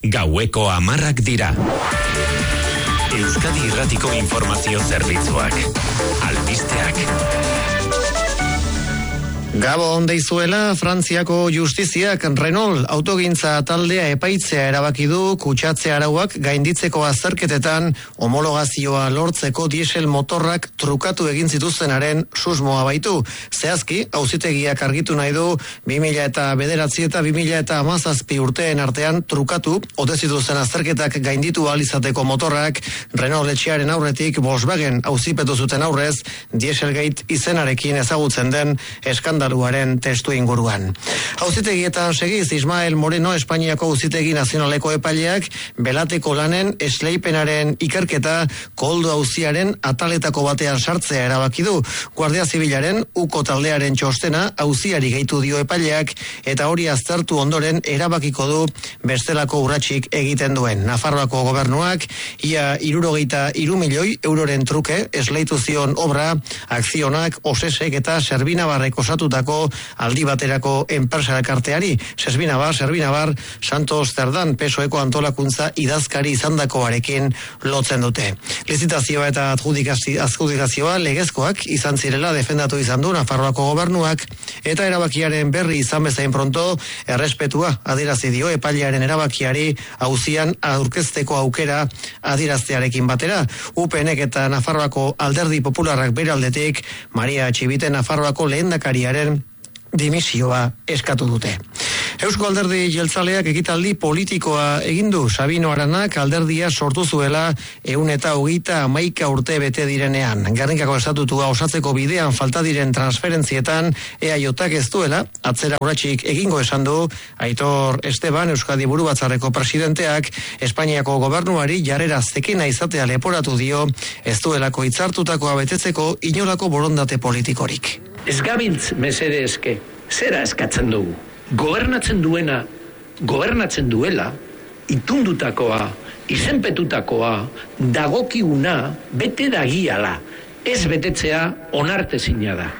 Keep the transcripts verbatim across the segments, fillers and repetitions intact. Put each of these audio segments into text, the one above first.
Gaueko hamarrak dira. Euskadi Irratiko Informazio Zerbitzuak. Albisteak. Gabon deizuela, Frantziako justiziak Renault autogintza taldea epaitzea erabaki du kutsatze arauak gainditzeko azterketetan homologazioa lortzeko diesel motorrak trukatu egin zituztenaren susmoa baitu. Zehazki, auzitegiak argitu nahi du bi mila eta bederatzi eta bi mila eta hamazazpi urteen artean trukatu ote zituzten azterketak gainditu ahal izateko motorrak Renault etxearen aurretik Volkswagen auzipetu zuten aurrez Dieselgate izenarekin ezagutzen den eskandal Luaren testu inguruan. Auzitegietan segiz Ismael Moreno Espainiako Auzitegi Nazionaleko epaileak belateko lanen esleipenaren ikerketa koldo auziaren ataletako batean sartzea erabaki du. Guardia Zibilaren uko taldearen txostena auziari gehitu dio epaileak eta hori aztertu ondoren erabakiko du bestelako urratsik egiten duen. Nafarroako gobernuak ia hirurogeita hiru milioi euroren truke esleitu zion obra, akzionak, osesek eta Serbinabarrek osatuta aldi baterako enpresa elkarteari. Serbinabar, Serbinabar, Santos Zerdan pesoeko antolakuntza idazkari izandakoarekin lotzen dute. Lizitazioa eta adjudikazioa legezkoak izan zirela defendatu izan du Nafarroako gobernuak eta erabakiaren berri izan bezain pronto errespetua adierazi dio epailearen erabakiari auzian aurkezteko aukera adieraztearekin batera. U P Nek eta Nafarroako Alderdi Popularrak bere aldetik Maria Txibite Nafarroako lehendakariaren dimisioa eskatu dute. Eusko Alderdi Jeltzaleak ekitaldi politikoa egin du. Sabino Aranak alderdia sortu zuela ehun eta hogeita hamaika urte bete direnean. Gernikako estatutua osatzeko bidean falta diren transferentzietan E A Jak ez duela atzera urratsik egingo esan du Aitor Esteban, Euskadi Burubatzarreko presidenteak Espainiako gobernuari jarrera zekena izatea leporatu dio, ez duelako hitzartutakoa betetzeko inolako borondate politikorik. Ez gabiltz mesede eske, zera eskatzen dugu. Gobernatzen duena, gobernatzen duela, itundutakoa, izenpetutakoa, dagokiguna, bete dagiala. Ez betetzea onartezina da.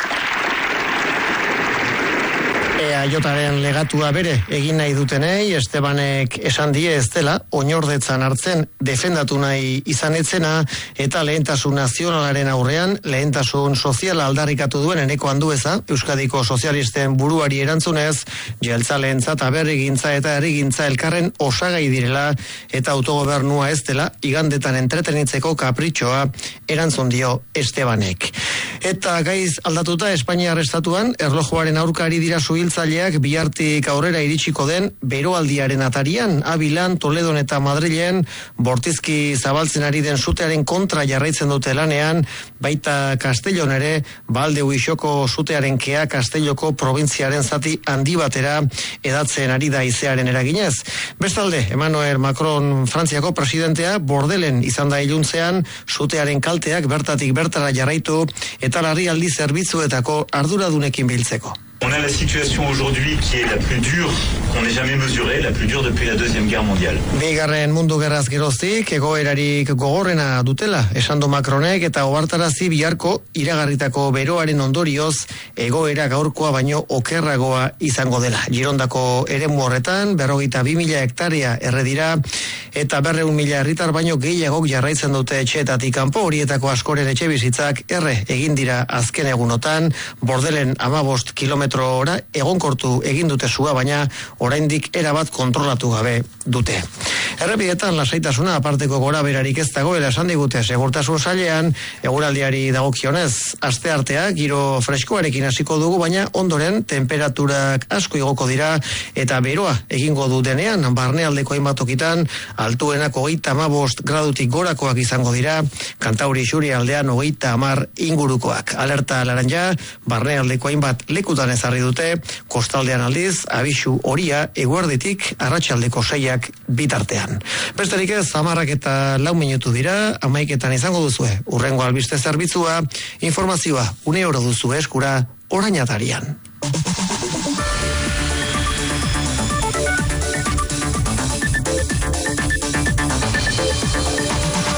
E A Jaren legatua bere egin nahi dutenei, Estebanek esan die ez dela, oinordetzan hartzen defendatu nahi izan etzena, eta lehentasun nazionalaren aurrean, lehentasun soziala aldarrikatu duen Eneko Andueza, Euskadiko sozialisten buruari erantzunez, jeltzaleentzat aberrigintza eta herrigintza elkarren osagai direla, eta autogobernua ez dela, igandetan entretenitzeko kapritxoa erantzun dio Estebanek. Eta gaiz aldatuta Espainiar estatuan, erlojuaren aurkari dira suhiltzaileak bihartik aurrera iritsiko den beroaldiaren atarian, Abilan, Toledon eta Madrilen bortizki zabaltzen ari den sutearen kontra jarraitzen dute lanean, baita Castellon ere, Balde Uixoko sutearen kea Castelloko probintziaren zati handi batera edatzen ari da izearen eraginez. Bestalde, Emmanuel Macron Frantziako presidentea Bordelen izan da iluntzean sutearen kalteak bertatik bertara jarraitu eta larrialdi zerbitzuetako arduradunekin biltzeko. On a la situation aujourd'hui qui est la plus dure qu'on ait jamais mesurée, la plus dure depuis la Deuxième Guerre mondiale. Bigarren mundu gerraz geroztik egoerarik gogorrena dutela, esan du Macronek eta ohartarazi biharko iragarritako beroaren ondorioz egoera gaurkoa baino okerragoa izango dela. Girondako eremu horretan berrogeita bi mila hektarea erredira eta berrehun mila herritar baino gehiagok jarraitzen dute etxeetatik kanpo, horietako askoren etxe bizitzak erre egin dira azken egunotan, Bordelen hamabost kilometro ora egonkortu egin dute sua, baina oraindik erabat kontrolatu gabe dute. Errepidetan lasaitasuna aparteko gora berarik ez dagoela esan digute segurtasun sailean, eguraldiari dagokionez asteartea giro freskoarekin hasiko dugu, baina ondoren temperaturak asko igoko dira eta beroa egingo du denean, barnealdeko hainbat tokitan altuenak hogeita hamabost gradutik gorakoak izango dira, Kantauri isurialdean hogeita hamar ingurukoak. Alerta laranja, barnealdeko hainbat lekutan ezarri dute, kostaldean aldiz, abisu horia eguerditik arratsaldeko seiak bitartean. Besterik ez, hamarrak eta lau minutu dira, hamaiketan izango duzue. Urrengo albiste zerbitzua, informazioa, une oro duzu eskura, orainatarian.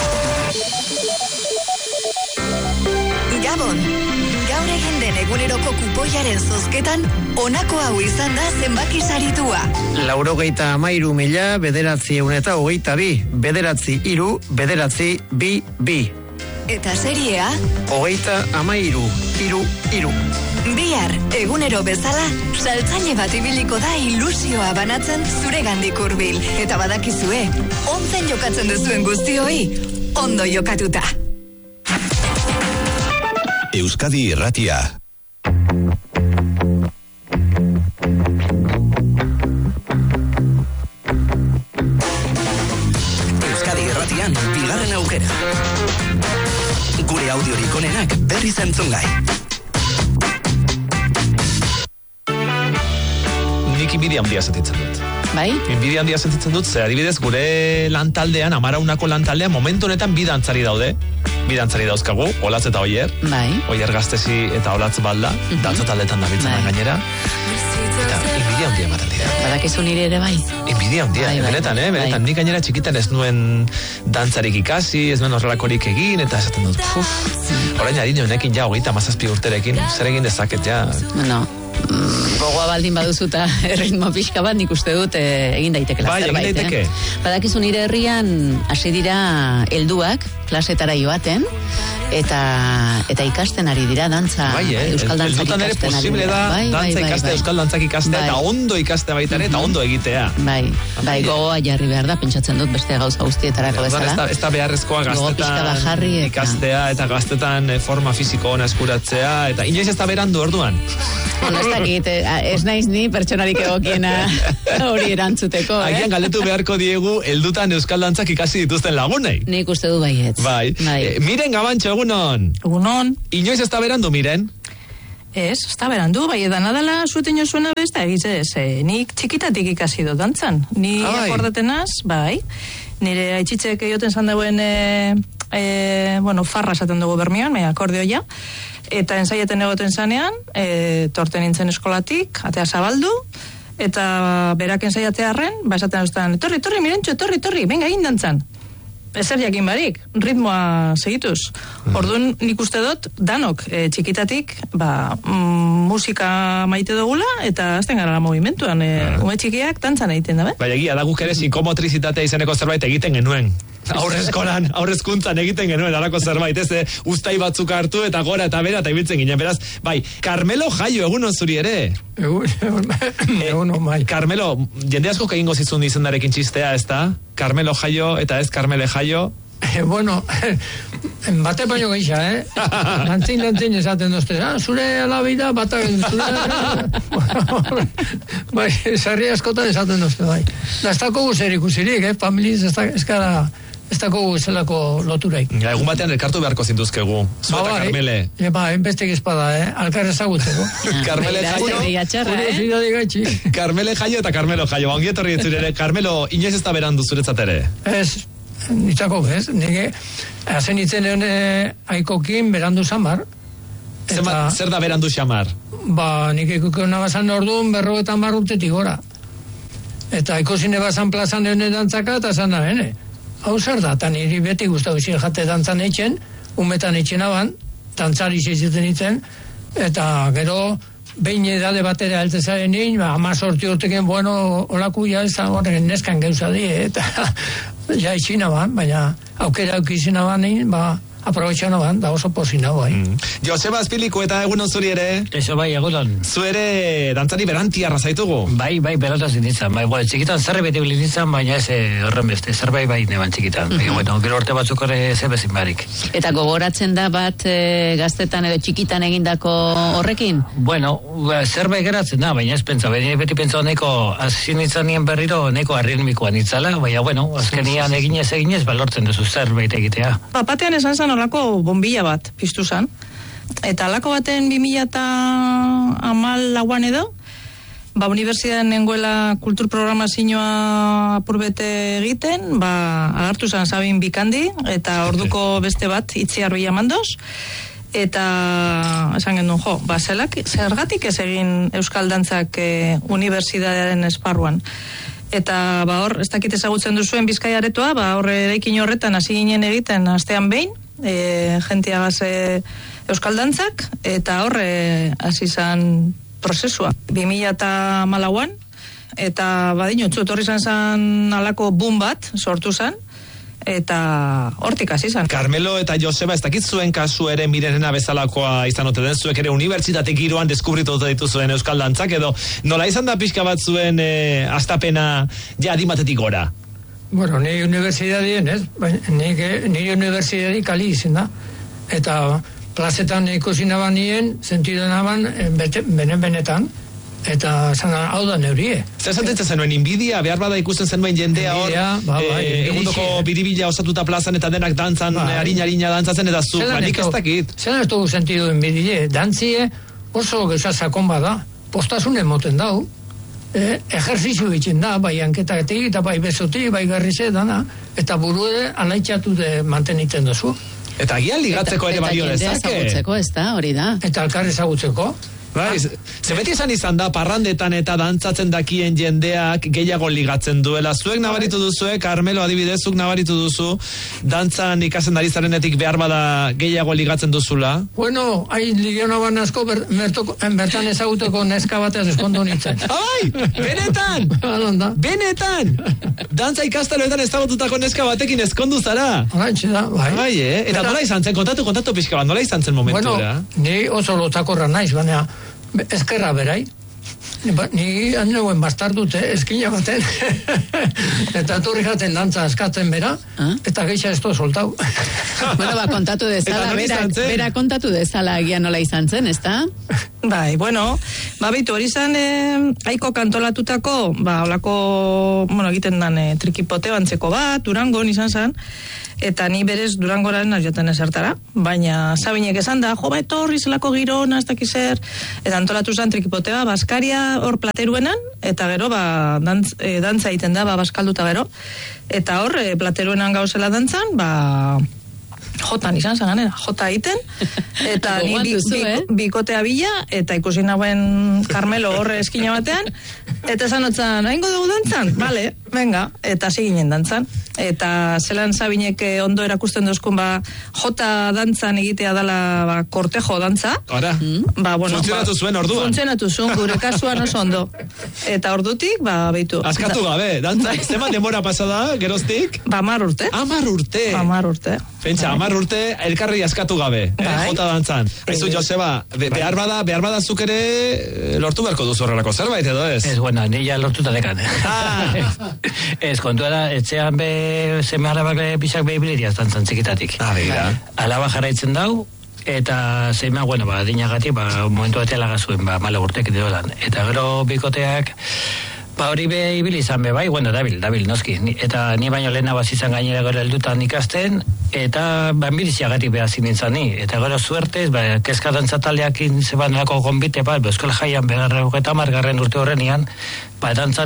Gabon, gaur egin den eguneroko Udako kupoiaren zozketan, honako hau izan da zenbaki saritua. Laurogeita amairu mila, bederatzi eun eta hogeita bi, bederatzi iru, bederatzi bi, bi. Eta seriea? Hogeita amairu, iru, iru. Bihar, egunero bezala, saltzaile bat ibiliko da ilusioa banatzen zuregandik hurbil. Eta badakizue, onzen jokatzen duzuen guztioi, ondo jokatuta. Euskadi Irratia. Euskadi Irratian, bigarren aukera. Gure audiorik onenak berriz entzungai. Nik inbidia handia sentitzen dut. Bai? Inbidia handia sentitzen dut, ze adibidez gure lantaldean, amaraunako lantaldean, momentu honetan bi dantzari daude. Bi dantzari dauzkagu, Olatz eta Oier. Bai. Oier Gaztesi eta Olatz Balda, uh-huh. Dantza taldetan dabiltzen bai. Gainera. Eta inbidia handia ematen dira. Badakizu nire ere bai. Inbidia handia, bai, bai, benetan, eh? Benetan, bai. Nik gainera txikitan ez nuen dantzarik ikasi, ez nuen horrelakorik egin, eta esaten dut, puf, orain adin honekin ja, hogeita mazazpi urterekin, zer egin dezaket, ja. No. Gogoa baldin baduzuta erritmo pixka bat, nik uste dut e, egin daitekela bai, zerbait. Egin daiteke. Eh? Badakizu nire herrian hasi dira helduak klasetara joaten eta eta ikasten ari dira dantza, bai, eh? euskal dantzak ikasten ari dira. Posible da bai, dantza bai, ikaste, bai, euskal dantzak ikaste bai. Eta ondo ikaste baita ere, eta ondo egitea. Bai, bai, gogoa jarri behar da, pentsatzen dut beste gauza guztietarako bezala. Ez da beharrezkoa gaztetan eta... ikastea, eta gaztetan forma fisiko ona eskuratzea, eta inoiz ez da berandu orduan. Bueno, ez dakit, ez naiz ni pertsonarik egokiena hori erantzuteko, eh? Agian galdetu beharko diegu heldutan euskal dantzak ikasi dituzten lagunei. Nik uste du baietz. Bai. bai. E, miren Gabantxo, egunon. Egunon. Inoiz ez da berandu, miren? Ez, ez da berandu, bai edan adala zueten jo zuena besta egitze, ze nik txikitatik ikasi dut dantzan. Ni akordatenaz, bai, nire aitzitzek egoten zandauen, e, e, bueno, farra esaten dugu Bermeon, me akordioia, eta ensaieten egoten zanean, e, torten nintzen eskolatik, atea zabaldu, eta berak ensaiatearren, ba esaten duztan, torri, torri, mirentxo, torri, torri, venga, egin dantzan. Ezer jakin barik, ritmoa segituz. Orduan nik uste dut, danok e, txikitatik, ba, mm, musika maite dugula, eta azten gara movimentuan, e, ume txikiak dantzan egiten da, be? Bai, egia, da guk ere psikomotrizitatea izeneko zerbait egiten genuen. Aurrezkoran, aurrezkuntzan egiten genuen alako zerbait, ez, eh? Uztai batzuk hartu eta gora eta bera eta ibiltzen ginen, beraz, bai, Carmelo Jaio, egunon zuri ere? Egunon, bai. Carmelo, jende asko egingo zizun izendarekin txistea, ez da? Carmelo Jaio eta ez Carmele Jaio? Eh, bueno, bate baino geixa, eh? Lantzin, lantzin esaten dozte, ah, zure alabida, bata, zure... bai, sarri askotan esaten dozte, bai. Da, ez dako guzer ikusirik, eh? Familiz, ez da, ez dako guzelako loturaik. Ja, egun batean elkartu beharko zintuzkegu, zu eta Carmele. E, ba, enbestek espada, eh? Alkar ezagutzeko. Carmele Jaio, Carmele Jaio eta Carmelo Jaio, ongietorri etzure ere. Carmelo, inoiz ez da berandu zuretzat ere? Ez, nitzako, ez? Nire, hazen itzen egon aikokin berandu zamar. Eta, zer da berandu xamar? Ba, nik ikuken nabazan orduan berrogetan barrutetik gora. Eta ikusine bazan plazan egon dantzaka eta zan da, bene. Hau zer da, eta niri beti guztau izin jate dantzan etxen, umetan etxen aban, dantzari izizuten itzen, eta gero, behin edade batera eltezaren nien, ba, ama sorti urteken, bueno, olaku ja ez horren neskan geuza di, eta ja itxin aban, baina aukera aukizin aban nien, ba, aprobetxan aban, da oso pozin hau, bai. Mm. Joseba Azpiliku eta egunon zuri ere? Eso bai, egunon. Zu ere dantzari berantiarra zaitugu? Bai, bai, berantaz nintzen, bai, bueno, txikitan zerre beti bilin nintzen, baina ez horren beste, zer bai bai neban txikitan, mm-hmm. Baina, bueno, gero orte batzuk horre zebezin barik. Eta gogoratzen da bat e, gaztetan edo txikitan egindako horrekin? Bueno, zerbait geratzen da, baina ez pentsa, baina beti pentsa neko, hasi nintzen nien berriro, neko arritmikoa nintzala, baina, bueno, azkenian eginez eginez, balortzen duzu zerbait egitea. Batean esan zan olako bombilla bat piztu zan, eta alako baten bi mila eta hamal lauan edo, ba, unibertsitatean nengoela kultur programazioa apurbete egiten, ba, agartu zan Sabin Bikandi, eta orduko beste bat, Itziar Bilamandoz, eta esan gendun, jo, ba, zelak, zergatik ez egin euskal dantzak e, unibertsitatearen esparruan. Eta ba hor, ez dakit ezagutzen duzuen Bizkaia aretoa, ba hor eraikin horretan hasi ginen egiten astean behin, e, jentiagaz e, Euskal Dantzak, eta horre hasi izan prozesua. bi mila hamalauan, eta badinutzu, torri izan zan alako boom bat, sortu zan, eta hortik hasi izan. Carmelo eta Joseba, ez dakit zuen kasu ere Mirenena bezalakoa izan ote den, zuek ere unibertsitate giroan deskubritu dituzuen Euskal Dantzak, edo nola izan da pixka bat zuen e, astapena ja adimatetik gora? Bueno, ni unibertsitatien, ez? Ni, ni unibertsitatik kali izan da. Eta plazetan ikusi naban nien, sentidu naban, benen-benetan, eta zana, hau da neurie. Zer sentitzen zenuen, inbidia, behar bada ikusten zenuen jendea hor, ba, ba, e, egundoko biribila osatuta plazan eta denak dantzan, ba, harina-harina dantzatzen, eta zu, nik ez dakit. Zer ez dugu sentidu inbidie, dantzie oso gauza sakon bada, postasunen moten dau, eh, ejerzizio egiten da, bai hanketatik, eta bai bezotik, bai garrize, dana, eta buru ere alaitxatu de manteniten duzu. Eta agian ligatzeko ere balio dezake. Eta jendea ezagutzeko, ez da, hori da. Eta alkar ezagutzeko. Bai, ze beti esan izan da, parrandetan eta dantzatzen dakien jendeak gehiago ligatzen duela. Zuek nabaritu duzue, Carmelo adibidez, zuk nabaritu duzu, dantzan ikasen ari zarenetik behar bada gehiago ligatzen duzula? Bueno, hain ligiona ban asko ber, bertoko, bertan ezaguteko neska batez eskondu nintzen. Abai, benetan! Benetan! Dantza ikastaloetan ezagututako neska batekin eskondu zara? Horantxe da, bai. Bai, eh? Eta nola izan zen, kontatu, kontatu pixka bat, nola izan zen momentura? Bueno, ni oso lotakorra naiz, baina ezkerra berai. Ni handeuen bastardute eskina baten. Eta turri jaten dantza eskatzen bera, eta geixa ez to soltau. Bueno, ba, kontatu dezala, bera, bera kontatu dezala agian nola izan zen, ez da? Bai, bueno, ba, bitu, hori zan, eh, aiko kantolatutako, ba, olako, bueno, egiten dan, eh, trikipote bantzeko bat, Durangon izan zen, eta ni berez Durangoren joaten ezertara, baina Sabinek esan da, jo, ba, etorri zelako girona, ez dakiz zer, eta antolatu zen trikipotea, Baskaria hor plateruenan, eta gero, ba, dantz, eh, dantza egiten da, ba, baskalduta gero, eta hor, eh, plateruenan gauzela dantzan, ba, jotan izan zen ganera, jota egiten, eta ni bi, bi, bikotea bila, eta ikusi nagoen Carmelo horre eskina batean, eta esan otzan, haingo dugu dantzan? Bale, venga, eta ziginen dantzan. Eta zelan Sabinek ondo erakusten duzkun, ba, jota dantzan egitea dala, ba, kortejo dantza. Ara, ba, bueno, funtzionatu zuen orduan. Funtzionatu zuen, gure kasuan oso ondo. Eta ordutik, ba, beitu. Askatu gabe, dantza, zeman demora pasada, geroztik? Ba, amar urte. Amar urte. Amar urte. Pentsa, amar urte, elkarri askatu gabe, eh, jota dantzan. Aizu, Joseba, be, behar bada, behar bada zuk ere lortu beharko duzu horrelako zerbait, edo ez? Ez, bueno, ni ja lortuta dekan. Ah. Ez, kontua da, etxean be, seme alabak pixak behibiliria dantzan txikitatik. Ah, begira. Alaba jarraitzen dau, eta semea, bueno, ba, dinagatik, ba, momentu batean lagazuen, ba, mala urtek deolan. Eta gero bikoteak, ba, hori be ibili izan be, bai, bueno, dabil, dabil, noski. Ni, eta ni baino lehena bazizan gainera gero heldutan ikasten, eta ba, enbiliziagatik behazin nintzen ni. Eta gero suertez, ba, kezka dantzataleakin zeban lako konbite, ba, Euskal Jaian begarra eta margarren urte horrenian, ba, dantzan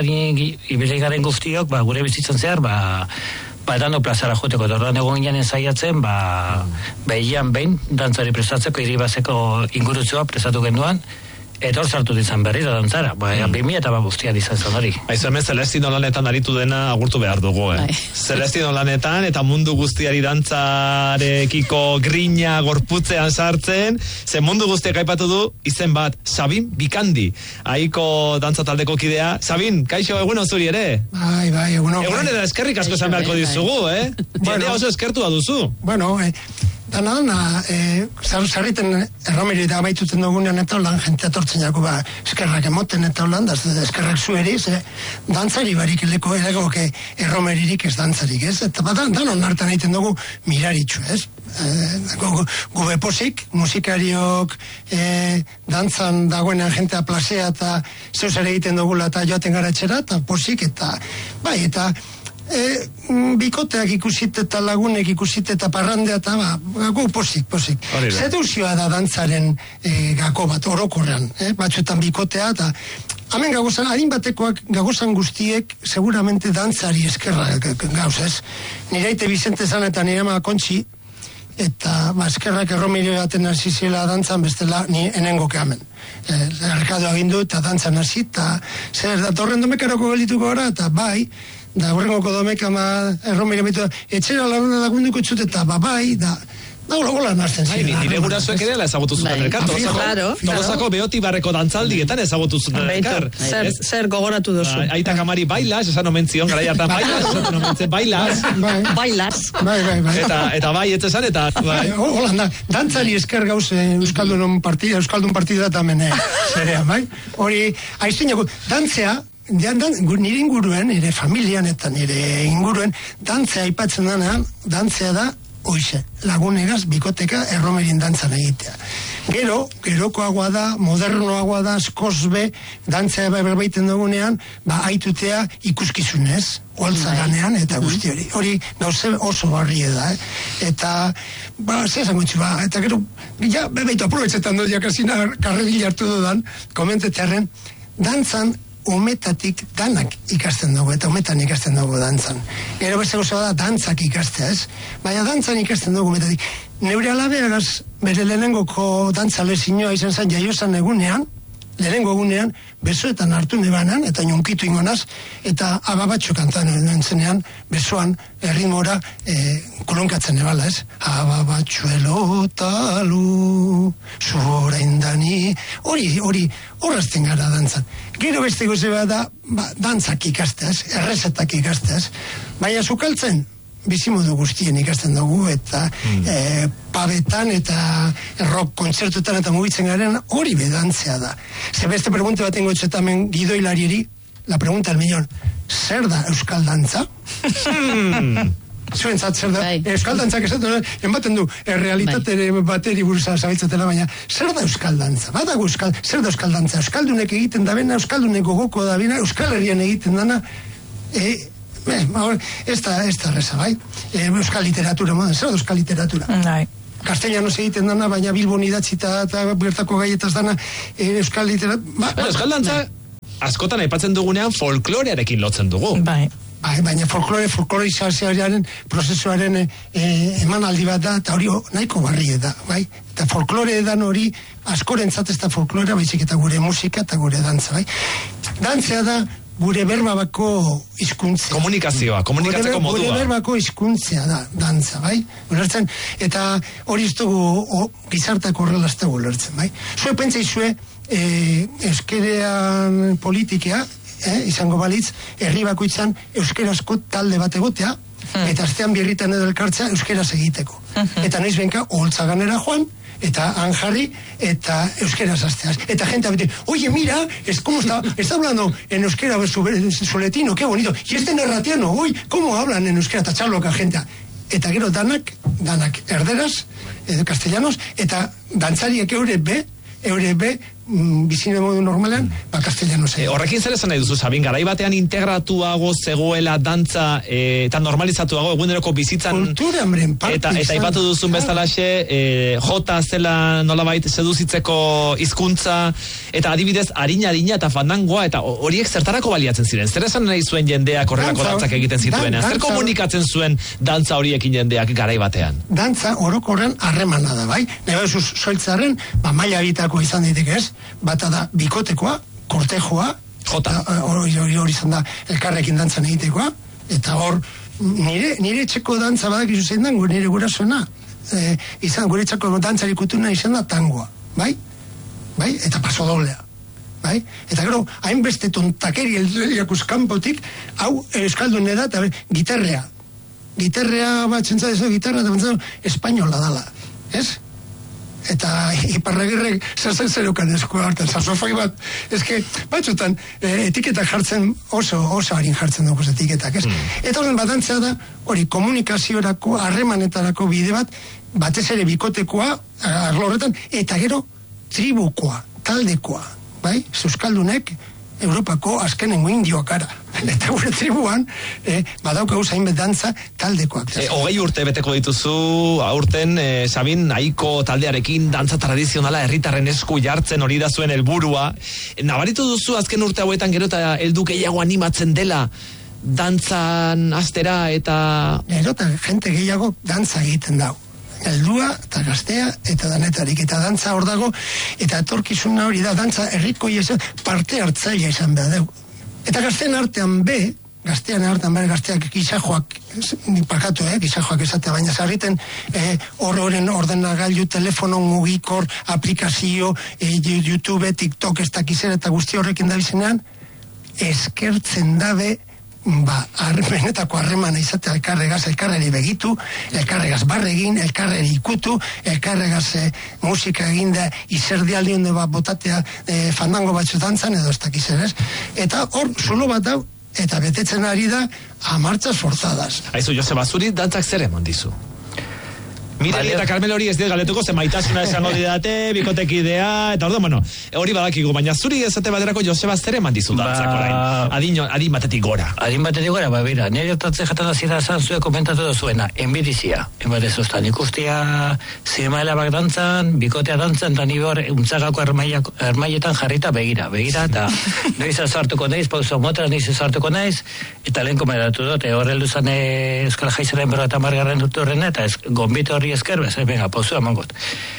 ibili garen guztiok, ba, gure bizitzen zehar, ba, ba, dano plazara joteko, eta orduan egon ginen ensaiatzen, ba, behian behin, dantzari prestatzeko, iribazeko ingurutzua prestatu genduan, eta hor sartu dizan berriro dantzara, ba, mm. bimia eta babuztia dizan zan hori. Aizu hemen Celestino lanetan aritu dena agurtu behar dugu, eh? Celestino lanetan eta mundu guztiari dantzarekiko grina gorputzean sartzen, ze mundu guztiak aipatu du, izen bat, Sabin Bikandi, aiko dantza taldeko kidea. Sabin, kaixo, egunon zuri ere? Bai, bai, egunon. Egunon eta eskerrik asko esan beharko dizugu, eh? Jendea oso eskertua duzu. Bueno, eh, dana, dana, eh, zarriten erromeri eta baituten dugunean eta holan jente atortzen jako, ba, eskerrak emoten eta holan, da, eskerrak zueri, ze, dantzari barik eleko, eleko, ke, erromeririk ez dantzarik, ez? Eta bat, danon hartan egiten dugu miraritxu, ez? Eh, gu, gu beposik, musikariok, eh, dantzan dagoenean jentea plazea eta zeus ere egiten dugula eta joaten gara etxera, eta posik, eta, bai, eta, E, bikoteak ikusit eta lagunek ikusit eta parrandea eta ba, gu posik, posik. Seduzioa da dantzaren e, gako bat, orokorrean, eh? Batzuetan bikotea eta hemen gagozan, harin batekoak gagozan guztiek seguramente dantzari eskerra gauz, ez? Nireite Bizente zan eta nire ma kontxi eta ba, eskerrak erromire baten hasi zela dantzan bestela ni enengoke hemen. Eh, errekado agindu eta dantzan hasi eta zer da torren domekarako gelituko gara eta bai, da horrengoko domek ama erromire betu, etxera laruna lagunduko txut eta babai, da, Nago gola nazten ziren. Nire gurasoek ere ezagutu zuten elkar. Tolosako Beoti barreko dantzaldietan ezagutu zuten elkar. Zer gogoratu duzu. Aita kamari bailas, esan omen zion, gara jartan bailas, esan omen zion, bailas. Bailas. Bai, bai, bai. Eta bai, ez esan, eta... Hola, dantzari esker gauz Euskaldun partida, Euskaldun partida tamen, zerea, bai? Hori, aiztinako, dantzea, nire inguruen, nire familian eta nire inguruen, dantzea aipatzen denean, dantzea da, hoize, lagunegaz, bikoteka, erromerin dantzan egitea. Gero, gerokoagoa da, modernoagoa da, askoz be, dantzea berbaiten dugunean, ba, aitutea ikuskizunez, holtza ganean, eta guzti hori. Hori, gauze oso barri da, eh? Eta, ba, zezan gutxi, ba, eta gero, ja, bebeitu aprobetzetan dut, jakasina karreril hartu dudan, komentetearen, dantzan, umetatik danak ikasten dugu, eta umetan ikasten dugu dantzan. Gero beste gozoa da, dantzak ikastea, ez? Baina dantzan ikasten dugu umetatik. Neure alabeagaz, bere lehenengoko dantza lezinoa izan zen jaiozan egunean, lehenengo egunean, besoetan hartu nebanan, eta nionkitu ingonaz, eta ababatxo kantan nentzenean, besoan, erritmora, e, kolonkatzen nebala, ez? Ababatxuelo talu, zura indani, hori, hori, horrazten gara dantzan. Gero beste goze bat da, ba, dantzak ikastez, errezetak ikastez, baina sukaltzen, bizimodu guztien ikasten dugu, eta mm. e, pabetan eta rock kontzertuetan eta mugitzen garen hori bedantzea da. Ze beste pregunta bat ingo txetamen gidoilarieri, la pregunta al millón, zer da euskal dantza? Hmm. Zuen zat, zer da? Euskal dantzak esatu, enbaten du, errealitate bateri burza zabitzatela, baina zer da euskal dantza? Badago euskal, zer da euskal dantza? Euskaldunek egiten da bena, euskaldunek gogoko da bena, euskal herrian egiten dana, e, Eh, ez da, ez da reza, bai? Eh, euskal literatura, moden, zer da euskal literatura? Bai. Castellanos egiten dana, baina Bilbon idatzita eta bertako gaietaz dana, eh, euskal literatura... Ba, ba, euskal dantza, askotan aipatzen dugunean folklorearekin lotzen dugu. Bai. Bai, baina folklore, folklorizazioaren prozesuaren eh, emanaldi bat da, eta hori nahiko barri da, bai? Eta folklore edan hori, askorentzat ez da folklora, baizik eta gure musika eta gure dantza, bai? Dantzea da, gure berbabako hizkuntzea. Komunikazioa, komunikatzeko gure, modua. Gure berbako hizkuntzea da, dantza, bai? Ulertzen, eta hori ez dugu gizartako horrela ez dugu ulertzen, bai? Zue pentsa izue, e, euskerean politikea, eh, izango balitz, herri bakoitzan euskerazko talde bat egotea, hmm. eta astean birritan edo elkartzea euskeraz egiteko. Hmm. Eta noiz benka, oholtzaganera joan, eta anjarri, eta euskeraz asteaz. Eta gente abete, oye, mira, es como está, está hablando en euskera soletino, qué bonito. Y este narratiano, oye, ¿cómo hablan en euskera? Eta txaloka gente. Eta gero danak, danak erderaz, edo castellanos, eta dantzariak eure be, eure be, bizine modu normalean, ba, castellanos. E, horrekin zer esan nahi duzu, Sabin, garai batean integratuago zegoela dantza e, eta normalizatuago eguneroko bizitzan... Kultura, hamren, parte eta, eta ipatu duzun bezalaxe, e, jota zela nolabait seduzitzeko hizkuntza eta adibidez, harina-harina eta fandangoa, eta horiek zertarako baliatzen ziren? Zer esan nahi zuen jendeak horrelako dantzak egiten zituen? Dan, zer komunikatzen zuen dantza horiekin jendeak garai batean? Dantza orokorren harremana da, bai? Nebazuz, soiltzaren, ba, maila bitako izan ditek ez, bata da bikotekoa, kortejoa, jota, hori hori izan da elkarrekin dantzan egitekoa, eta hor, nire, nire txeko dantza badak izu zein dango, nire gurasoena, e, izan gure txeko dantzari kutuna izan da tangoa, bai? Bai? Eta paso doblea, bai? Eta gero, hainbeste tontakeri eldueliakuz kanpotik, hau euskaldun eda, eta gitarrea, gitarrea bat txentzadezu, gitarra, eta bentzatu, espainola dala, ez? Eta iparragirrek zerzen zerukan eskoa hartan, sasofoi bat, ezke, batzutan, e, etiketak jartzen, oso, oso harin jartzen dugu etiketak, ez? Mm. Eta horren bat dantzea da, hori komunikaziorako, harremanetarako bide bat, batez ere bikotekoa, arlo horretan, eta gero, tribukoa, taldekoa, bai? Euskaldunek, Europako azkenengo indioak ara. Eta gure tribuan, eh, badauka usain bet dantza taldekoak. E, hogei urte beteko dituzu, aurten, e, Sabin, nahiko taldearekin dantza tradizionala herritarren esku jartzen hori da zuen helburua. E, nabaritu duzu azken urte hauetan gero eta heldu gehiago animatzen dela dantzan astera eta... Gero eta jente gehiago dantza egiten dago. Heldua eta gaztea eta danetarik eta dantza hor dago eta etorkizuna hori da dantza herriko parte hartzailea izan behar dugu. Eta gazten artean be, gaztean hartan bere gazteak gizajoak, pakatu, eh, gizajoak esatea, baina sarriten eh, horren ordenagailu, telefono mugikor, aplikazio, eh, YouTube, TikTok, ez dakizer eta guzti horrekin da bizenean, eskertzen dabe, ba, benetako harremana izatea elkarregaz, elkarreri begitu, elkarregaz barregin, elkarreri ikutu, elkarregaz eh, musika eginda, izerdialdi honde bat botatea eh, fandango batzu dantzan, edo ez dakizer, ez? Eta hor, zulo bat dau, eta betetzen ari da a marchas forzadas. Aizu, Joseba, zuri dantzak zer emon dizu? Mireli eta Carmelo hori ez dira galetuko, ze maitasuna esango didate, bikotekidea, eta orduan, bueno, hori badakigu, baina zuri ezate baterako Joseba zer eman dizu dantzak orain, adin, adin batetik gora. Adin batetik gora, ba, bera, nire tatze jatan azira zan zue komentatu duzuena, enbidizia, enbatez ustan, ikustia zinemaela bak dantzan, bikotea dantzan, eta nire hor, untzagako ermaietan jarrita begira, begira, eta noiz azartuko naiz, pauso motra noiz azartuko naiz, eta lehen komentatu dute, hor heldu zan Euskal Jaizaren berro eta margarren dut horren, eta ez, gombite horri esker, bez, venga, pauzu emangot.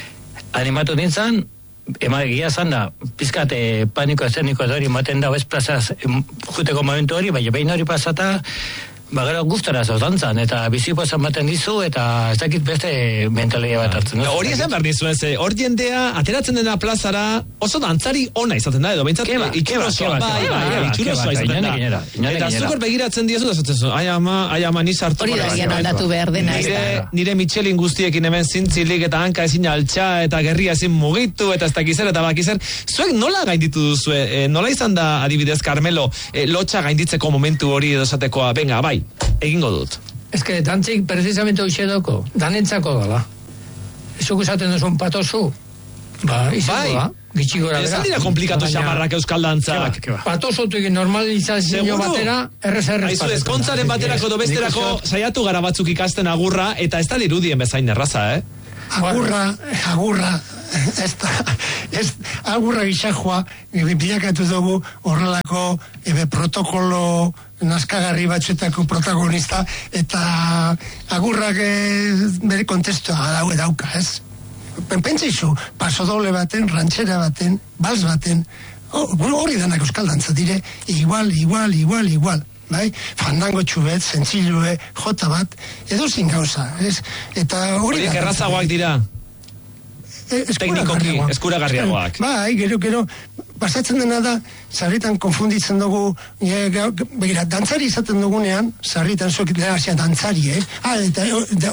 Animatu nintzen, emagia zan da, pizkate paniko eszeniko hori ematen da, ez plazaz, juteko momentu hori, bai, behin hori pasata, bagara guztara zau dantzan, eta bizipo ematen dizu, eta ez dakit beste mentalia bat hartzen. Hori esan behar dizu ez, hor jendea, ateratzen dena plazara, oso dantzari ona izaten da, edo behintzat itxurosoa, bai, bai, itxurosoa izaten da. Eta zukor begiratzen diezu, da zatzen zu, ai ama, ai ama, niz hartu. Hori da, gian aldatu behar dena. Nire Michelin guztiekin hemen zintzilik, eta hanka ezin altxa, eta gerria ezin mugitu, eta ez dakizer, eta bakizer. Zuek nola gainditu duzue, nola izan da, adibidez, Carmelo, lotxa gainditzeko momentu hori edo esatekoa, venga, bai, egingo dut. Ez que dantzik precisamente hoxe doko, danentzako dala. Ezuk esaten duzun patosu, ba, izango da, gitxigora bera. Ez dira komplikatu xamarrak euskal dantzak. Patosotuk normalizazio batera, errez errez. Aizu, ezkontzaren baterako do besterako saiatu gara batzuk ikasten agurra, eta ez da dirudien bezain erraza, eh? Agurra, agurra, ez da, ez, agurra gizajoa, bilakatu dugu horrelako ebe protokolo naskagarri batzuetako protagonista, eta agurrak e, bere kontestua daue dauka, ez? Pentsaizu, paso doble baten, rantxera baten, bals baten, hori danak euskal dantza dire, igual, igual, igual, igual. Bai, fandango txubet, zentzilue, jota bat, edo zin gauza, ez? Eta hori horiek errazagoak dira? Teknikoki, eskuragarriagoak. Bai, gero, gero, pasatzen dena da, sarritan konfunditzen dugu, e, begira, dantzari izaten dugunean, sarritan zuek lehazia dantzari, eh? Ah, eta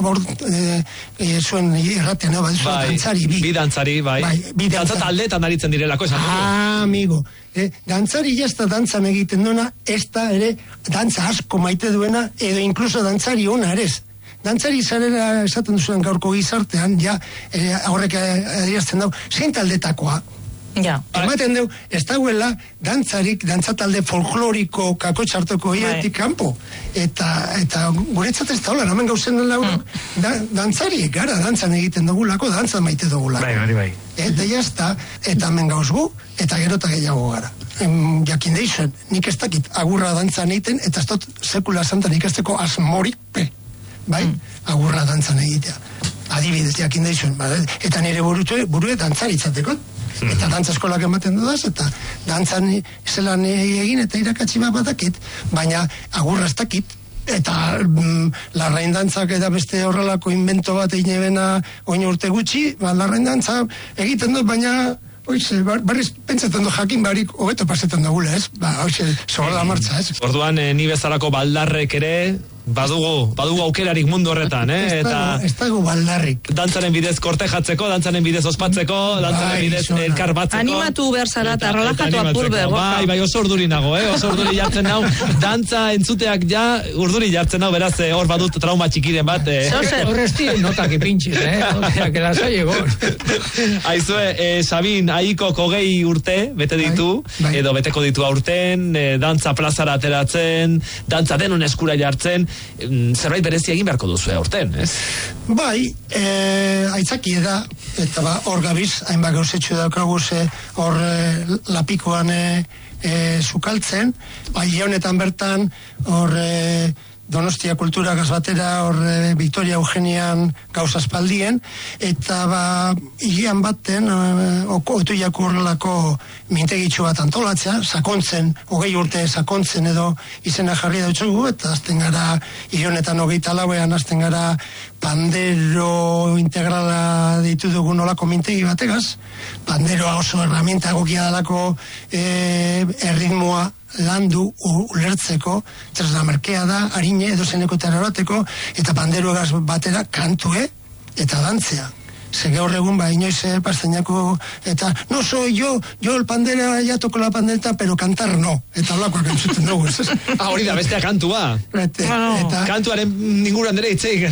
e, e, zuen erratean, no, bai, dantzari, bi. Bi dantzari, bai. bai bi dantzat aldeetan aritzen direlako, esan dugu. Ah, amigo. Eh, dantzari jazta dantzan egiten duena, ez da ere dantza asko maite duena, edo inkluso dantzari ona ere ez. Dantzari zarela esaten duzuen gaurko gizartean, ja, eh, horrek adierazten dau, zein taldetakoa. Ja. Ematen deu, ez dauela dantzarik, dantzatalde folkloriko kakotxartoko hietik kanpo. Eta, eta guretzat ez daula, namen gauzen lauro, mm. da, dantzari, gara, dantzan egiten dugulako, dantzan maite dugulako. Bai, bai, bai. Eta jazta, eta hemen gauzgu, eta gero eta gehiago gara. Em, jakin deixen, nik ez dakit agurra dantzan egiten, eta ez dut sekula santan ikasteko asmorik, pe, bai, mm. agurra dantzan egitea. Adibidez, jakin deixen, ba, eta nire burue, burue dantzaritzateko. Eta dantza eskolak ematen dudaz, eta dantzan zelan egin eta irakatsi bat batakit, baina agurra ez dakit. Eta mm, larrain dantzak eta beste horrelako invento bat egin ebena oin urte gutxi, ba, larrain dantza egiten dut, baina oize, bar, barriz pentsatzen du jakin barik hobeto pasetan dugula, ez? Ba, oize, sola da martza, ez? Orduan, eh, ni bezalako baldarrek ere, badugu, badugu aukerarik mundu horretan, eh? Eta ez dago baldarrik. Dantzaren bidez kortejatzeko, dantzaren bidez ospatzeko, dantzaren bai, bidez elkar batzeko. Animatu berzara eta relajatu apurbe. Bai, bai, oso urduri nago, eh? Oso urduri jartzen nau. Dantza entzuteak ja, urduri jartzen nau, beraz, eh, hor badut trauma txikiren bat. Eh. Horresti, notak ipintxiz, eh? Osea, que lasai egon. Aizue, eh, Sabin, aiko kogei urte, bete ditu, bai, bai. Edo beteko ditu aurten, eh, dantza plazara ateratzen, dantza denon eskura jartzen, zerbait berezi egin beharko duzu aurten, ez? Bai, e, aitzaki da, eta ba, hor gabiz, hainbat gauzetxu daukagu ze hor e, lapikoan e, e, sukaltzen, bai, honetan bertan, hor e, Donostia Kultura Gazbatera, hor e, Victoria Eugenian gauza espaldien, eta ba, hilean baten, e, Otuiako horrelako mintegitxu bat antolatzea, sakontzen, hogei urte sakontzen edo izena jarri dautzugu, eta azten gara, ionetan hogeita lauean, azten gara pandero integrala deitu dugun olako mintegi bategaz, panderoa oso herramienta egokia dalako e, erritmoa landu ulertzeko, tresna merkea da, harine edo zeneko terarateko, eta panderoagaz batera kantue eta dantzea. Se gaur egun ba inoiz eh, pastainako eta no soy yo, yo el pandera ya toco la pandereta, pero cantar no. Eta holakoak entzuten dugu, ez? Ah, hori da, bestea kantua. Eta, eta kantuaren ninguran dere itzeik.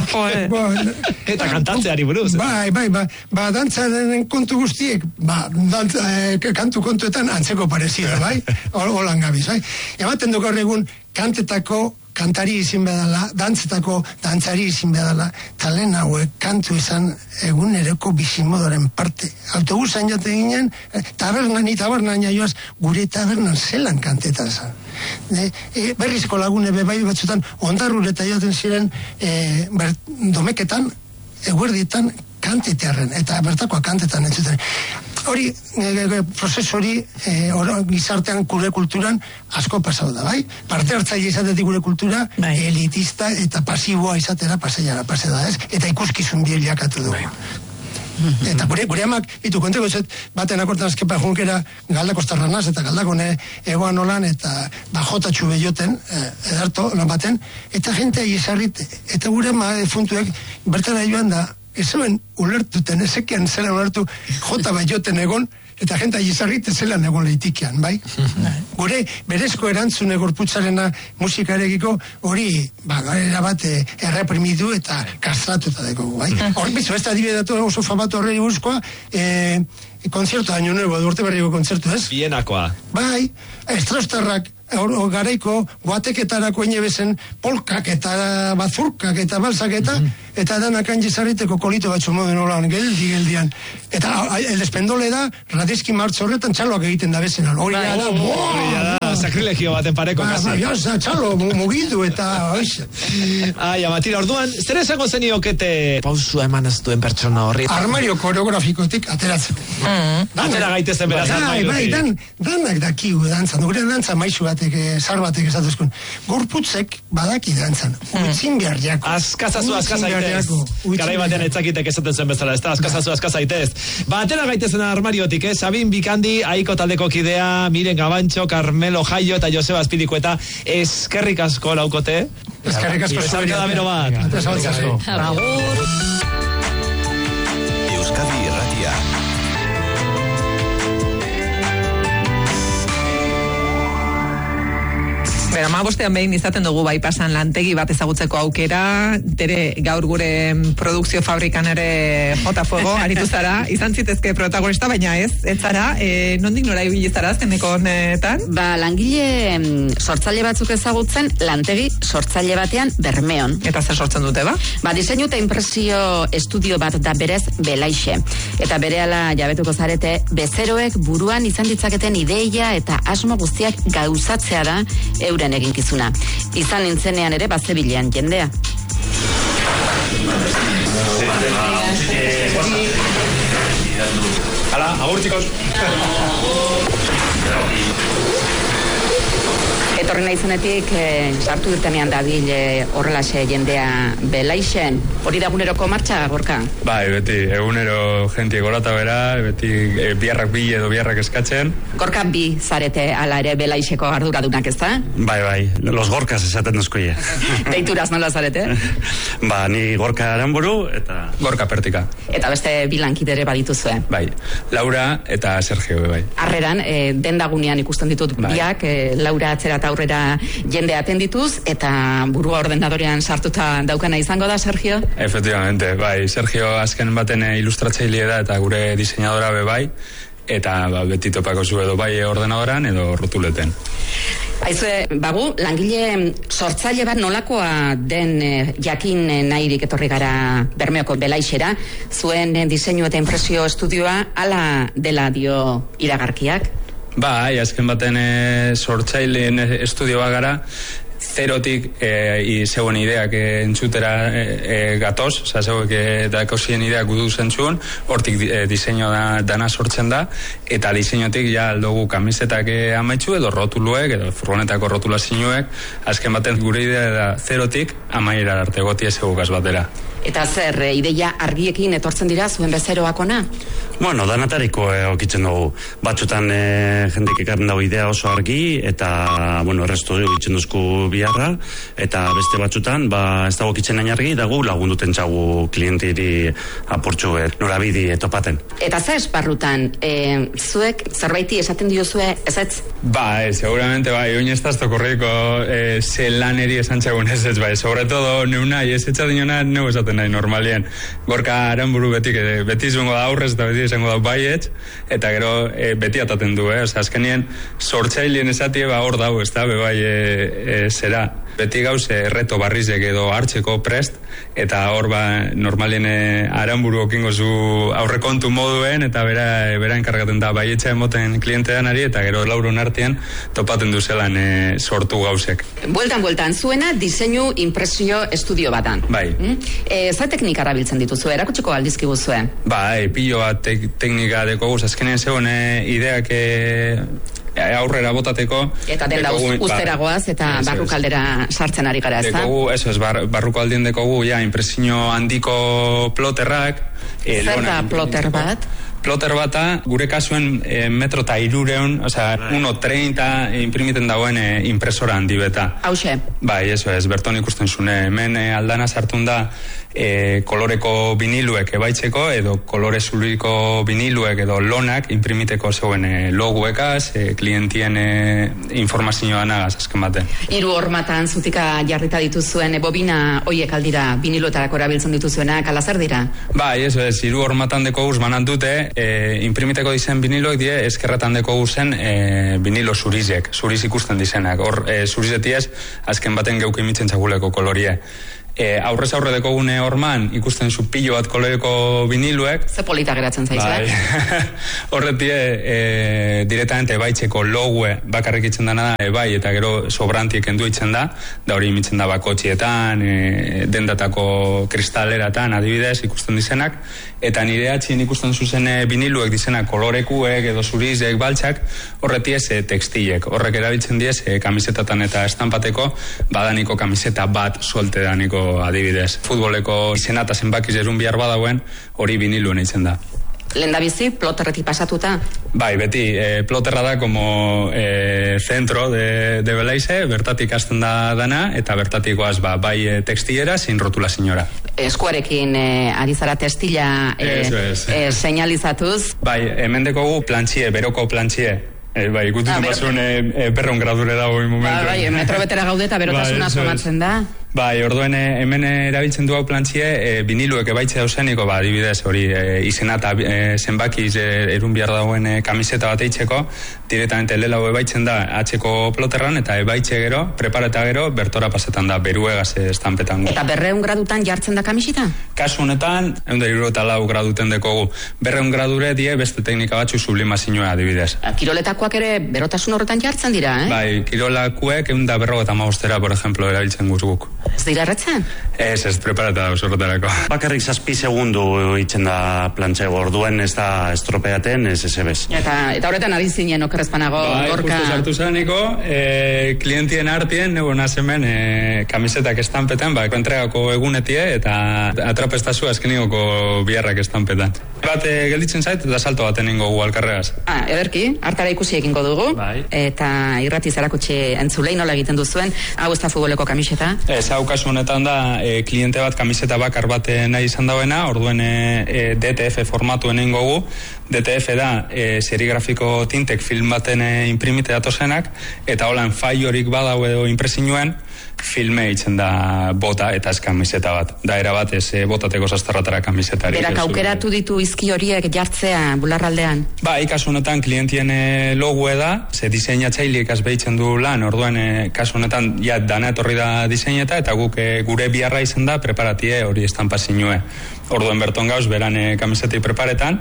Eta kantatzeari buruz. Bai, bai, bai, ba, dantzaren kontu guztiek, ba, dantza, eh, kantu kontuetan antzeko parezida, bai? Holan gabiz, bai? Ematen du gaur egun kantetako kantari izin bedala, dantzetako dantzari izin bedala, talen hauek kantu izan eguneroko bizimodoren parte. Autobusan jote ginen, tabernan, ni tabernan jaioaz, gure tabernan zelan kantetan zan. E, e, berrizko lagune bebai batzutan, ondarrureta joten ziren, e, ber, domeketan, eguerdietan, kantetearren, eta bertakoa kantetan entzuten. Hori, e, prozesu hori, e, gizartean gure kulturan asko pasau da, bai? Parte hartzaile izatetik gure kultura, bai. Elitista eta pasiboa izatera paseiara pase da, ez? Eta ikuskizun biel jakatu dugu. Bai. Eta gure, gure amak, itu konteko zet, baten akortan azkepa junkera galdako estarranaz, eta galdako ne egoan olan, eta bajotatxu behioten, eh, edarto, lan baten, eta jentea izarrit, eta gure ama funtuek, bertara joan da, ezoen ulertuten, ezekian zela ulertu, jota baioten egon, eta jenta izarrit zelan egon leitikian, bai? Gure berezko erantzune gorputzarena musikarekiko hori, ba, gara bat erreprimidu eta kastratuta dugu, bai? Hor bizu, ez da dibedatu oso famatu horreri buruzkoa, e, konzertu año nuevo, urte berriko konzertu, ez? Bienakoa. Bai, estrostarrak, Or, garaiko guateketarako inebezen polkak eta bazurkak eta balzak eta mm-hmm. eta danak anjizarriteko kolito batzu moden holan geldi geldian eta el despendole da radizki martz horretan txaloak egiten da bezen hori da da, hori da sakrilegio baten pareko ba, kasi ba, txalo mugidu eta ai, amatira, orduan zer esango zeniokete pausua eman ez duen pertsona horri armario koreografikotik ateratzen mm-hmm. atera gaitezen beraz armario bai, dan, danak dakigu dantzan gure dantza maizu bat zar batek esatuzkun. Gorputzek badaki dantzan. Utzin behar jako. Askazazu, askazaitez. Garai batean etzakitek esaten zen bezala, ez da? Askazazu, askazaitez. Batera gaitezen armariotik, eh? Sabin Bikandi, Aiko taldeko kidea, Miren Gabantxo, Carmelo Jaio eta Joseba Azpidiko eta eskerrik asko laukote. Eskerrik asko. Eskerrik asko bat. Eskerrik asko. Agur. Euskadi Irratia. Bera, ma bostean behin izaten dugu bai pasan lantegi bat ezagutzeko aukera, tere gaur gure produkzio fabrikan ere jota fuego, aritu zara, izan zitezke protagonista, baina ez, ez zara, e, nondik nora ibili zara azkeneko honetan? Ba, langile sortzaile batzuk ezagutzen, lantegi sortzaile batean Bermeon. Eta zer sortzen dute, ba? Ba, diseinu eta impresio estudio bat da berez Belaixe. Eta berehala jabetuko zarete, bezeroek buruan izan ditzaketen ideia eta asmo guztiak gauzatzea da euren eginkizuna. Izan nintzenean ere bazebilean jendea. Hala, agur, chicos. Etorri naizenetik eh, sartu dirtenean dabil eh, horrelaxe jendea Belaixen. Hori da eguneroko martxa, Gorka? Bai, beti, egunero jentie gorata bera, beti e, biarrak bi edo biarrak eskatzen. Gorka bi zarete ala ere Belaixeko arduradunak, ez da? Bai, bai, los gorkas esaten duzkoie. Deituraz nola zarete? Ba, ni Gorka Aranburu eta Gorka Pertika. Eta beste bilankidere badituzue? Bai, Laura eta Sergio, bai. Arreran, eh, dendagunean ikusten ditut bai. Biak, eh, Laura atzera eta aurrera jende atendituz, eta burua ordenadorean sartuta daukana izango da, Sergio? Efectivamente, bai, Sergio azken baten ilustratzailea da eta gure diseinadora be bai, eta ba, beti topako zu edo bai ordenadoran edo rotuleten. Aizue, bagu, langile sortzaile bat nolakoa den eh, jakin eh, nahirik etorri gara Bermeoko Belaixera, zuen eh, diseinu eta impresio estudioa hala dela dio iragarkiak? Bai, azken baten e, sortzaileen estudioa gara, zerotik e, zeuen ideak entzutera e, e, gatoz, oza, zeuek dakosien ideak gudu zentzun, hortik e, diseño da, dana sortzen da, eta diseñotik ja aldugu kamisetak e, amaitzu, edo rotuluek, edo furgonetako rotulazioek, azken baten gure idea da zerotik, amaiera arte gotia zeugaz batera. Eta zer, e, ideia argiekin etortzen dira zuen bezeroak ona? Bueno, danatariko e, okitzen dugu. Batzutan e, jendek ekarren dago idea oso argi, eta, bueno, errestu egiten duzku biharra, eta beste batzutan, ba, ez dago okitzen nahi argi, dago lagunduten txagu klientiri apurtxu e, norabidi etopaten. Eta zer esparrutan, e, zuek zerbaiti esaten diozue ezetz? Ba, e, seguramente, bai, oin ez dazto korriko e, ze laneri esan txagun ez ez, bai, sobre todo, neu nahi, ez etxadinona, neu esaten nahi normalien. Gorka aranburu betik, e, beti izango da aurrez eta beti izango da baietz, eta gero e, beti ataten du, eh? Osa, azkenien sortzailien esatie, ba, hor dau, ez da, be bai, e, e, zera. Beti gauz, e, reto barrizek edo hartzeko prest, eta hor, ba, normalien e, aranburu okingo zu aurrekontu moduen, eta bera, e, bera enkargaten da baietza emoten klientean ari, eta gero lauron artean topaten duzelan e, sortu gauzek. Bueltan, bueltan, zuena diseinu impresio estudio batan. Bai. Mm? E, Zer teknika erabiltzen dituzu, erakutsiko aldizkigu zuen? Ba, e, pilo bat te teknika deko guz, azkenean zegoen e, ideak e, aurrera botateko. Eta den da usteragoaz eta ba, barrukaldera sartzen ari gara, ez da? Dekogu, eso es, bar, barruko aldien dekogu, ja, impresio handiko ploterrak. E, Zer da ploter bat? Ploter bata, gure kasuen e, metro eta irureun, oza, uno treinta imprimiten dagoen e, impresora handi beta. Hauxe? Bai, eso es, berton ikusten zune. Hemen e, aldana sartun da e, koloreko biniluek ebaitzeko, edo kolore zuliko biniluek edo lonak imprimiteko zeuen e, loguekaz, e, klientien e, informazioa nagaz, azken baten. Hiru hormatan zutika jarrita dituzuen e, bobina hoiek aldira biniluetarako erabiltzen dituzuenak, ala zer dira? Bai, eso es, hiru hormatan deko guz banan dute, e, imprimiteko dizen biniloek die eskerretan deko guzen e, binilo zurizek, zuriz ikusten dizenak. Hor, e, zurizetiez, azken baten geuk imitzen txaguleko kolorie. E, aurrez aurre deko gune horman ikusten zu pilo bat koloreko biniluek. Ze polita geratzen zaizu, bai. Horretie e, directamente ebaitzeko logue bakarrik itzen dana da ebai eta gero sobrantiek endu itzen da, da hori imitzen da bakotxietan, e, dendatako kristaleratan adibidez ikusten dizenak, eta nire atxien ikusten zuzen biniluek dizenak kolorekuek edo zurizek baltsak, horretiez e, tekstilek, horrek erabiltzen diez e, kamisetatan eta estampateko badaniko kamiseta bat solte daniko adibidez. Futboleko izena eta zenbakiz erun bihar badauen, hori biniluen eitzen da. Lendabizi, ploterretik pasatuta? Bai, beti, e, ploterra da como e, centro de, de Belaize, bertatik hasten da dana, eta bertatikoaz ba, bai e, tekstillera, sin rotula señora. Eskuarekin e, ari zara testila e, e, señalizatuz? Bai, hemen dekogu plantxie, beroko plantxie. E, bai, ikututu ah, basun e, e, berron gradure dago in momentu. Ba, bai, metro betera gaude eta berotasuna bai, somatzen da. Bai, orduen hemen erabiltzen du hau plantxie, e, biniluek ebaitze dauzeniko, ba, adibidez, hori e, izena eta e, zenbakiz e, erun behar dagoen e, kamiseta bat eitzeko, directamente lela hau ebaitzen da atxeko ploterran, eta ebaitze gero, prepareta gero, bertora pasetan da, beruegaz estampetan. Eta berreun gradutan jartzen da kamiseta? Kasu honetan, egun da iruro eta lau graduten dekogu. Berreun gradure die beste teknika batzu sublimazioa adibidez. Kiroletakoak ere berotasun horretan jartzen dira, eh? Bai, kirolakuek egun da berro eta maustera, por ejemplo, erabiltzen guzguk. Ez dira erretzen? Ez, ez, preparata da, horretarako. Bakarrik zazpi segundu itzen da plantxego, orduen ez da estropeaten, ez ez ebez. Eta, eta horretan adizinen okerrezpanago, bai, gorka... Bai, justu sartu zaniko, e, klientien artien, nego nazemen, e, kamisetak estampetan, ba, entregako egunetie, eta atrapestazu azkenigoko biharrak estampetan. Bat, e, gelditzen zait, eta salto baten ingo gu alkarregaz. Ah, ederki, hartara ikusi egingo dugu, bai. Eta irrati zarakutxe entzulei nola egiten duzuen, hau ez da futboleko kamiseta? Ez, hau kasu honetan da, e, kliente bat kamiseta bakar bat nahi izan dauena, orduen e, e, D T F formatuen egingo gu. D T F da, e, serigrafiko tintek film baten e, imprimite datozenak, eta holan faiorik badau edo impresinuen, filme itzen da bota eta ez kamiseta bat. Da era bat ez e, botateko sastarratara kamisetari. Berak aukeratu ditu izki horiek jartzea bularraldean? Ba, ikasu honetan klientien e, logue da, ze diseinatzaileek azbeitzen du lan, orduan e, kasu honetan ja dana etorri da diseineta, eta guk e, gure biharra izan da preparatie hori estampa zinue. Orduan berton gauz, beran e, kamisetei preparetan,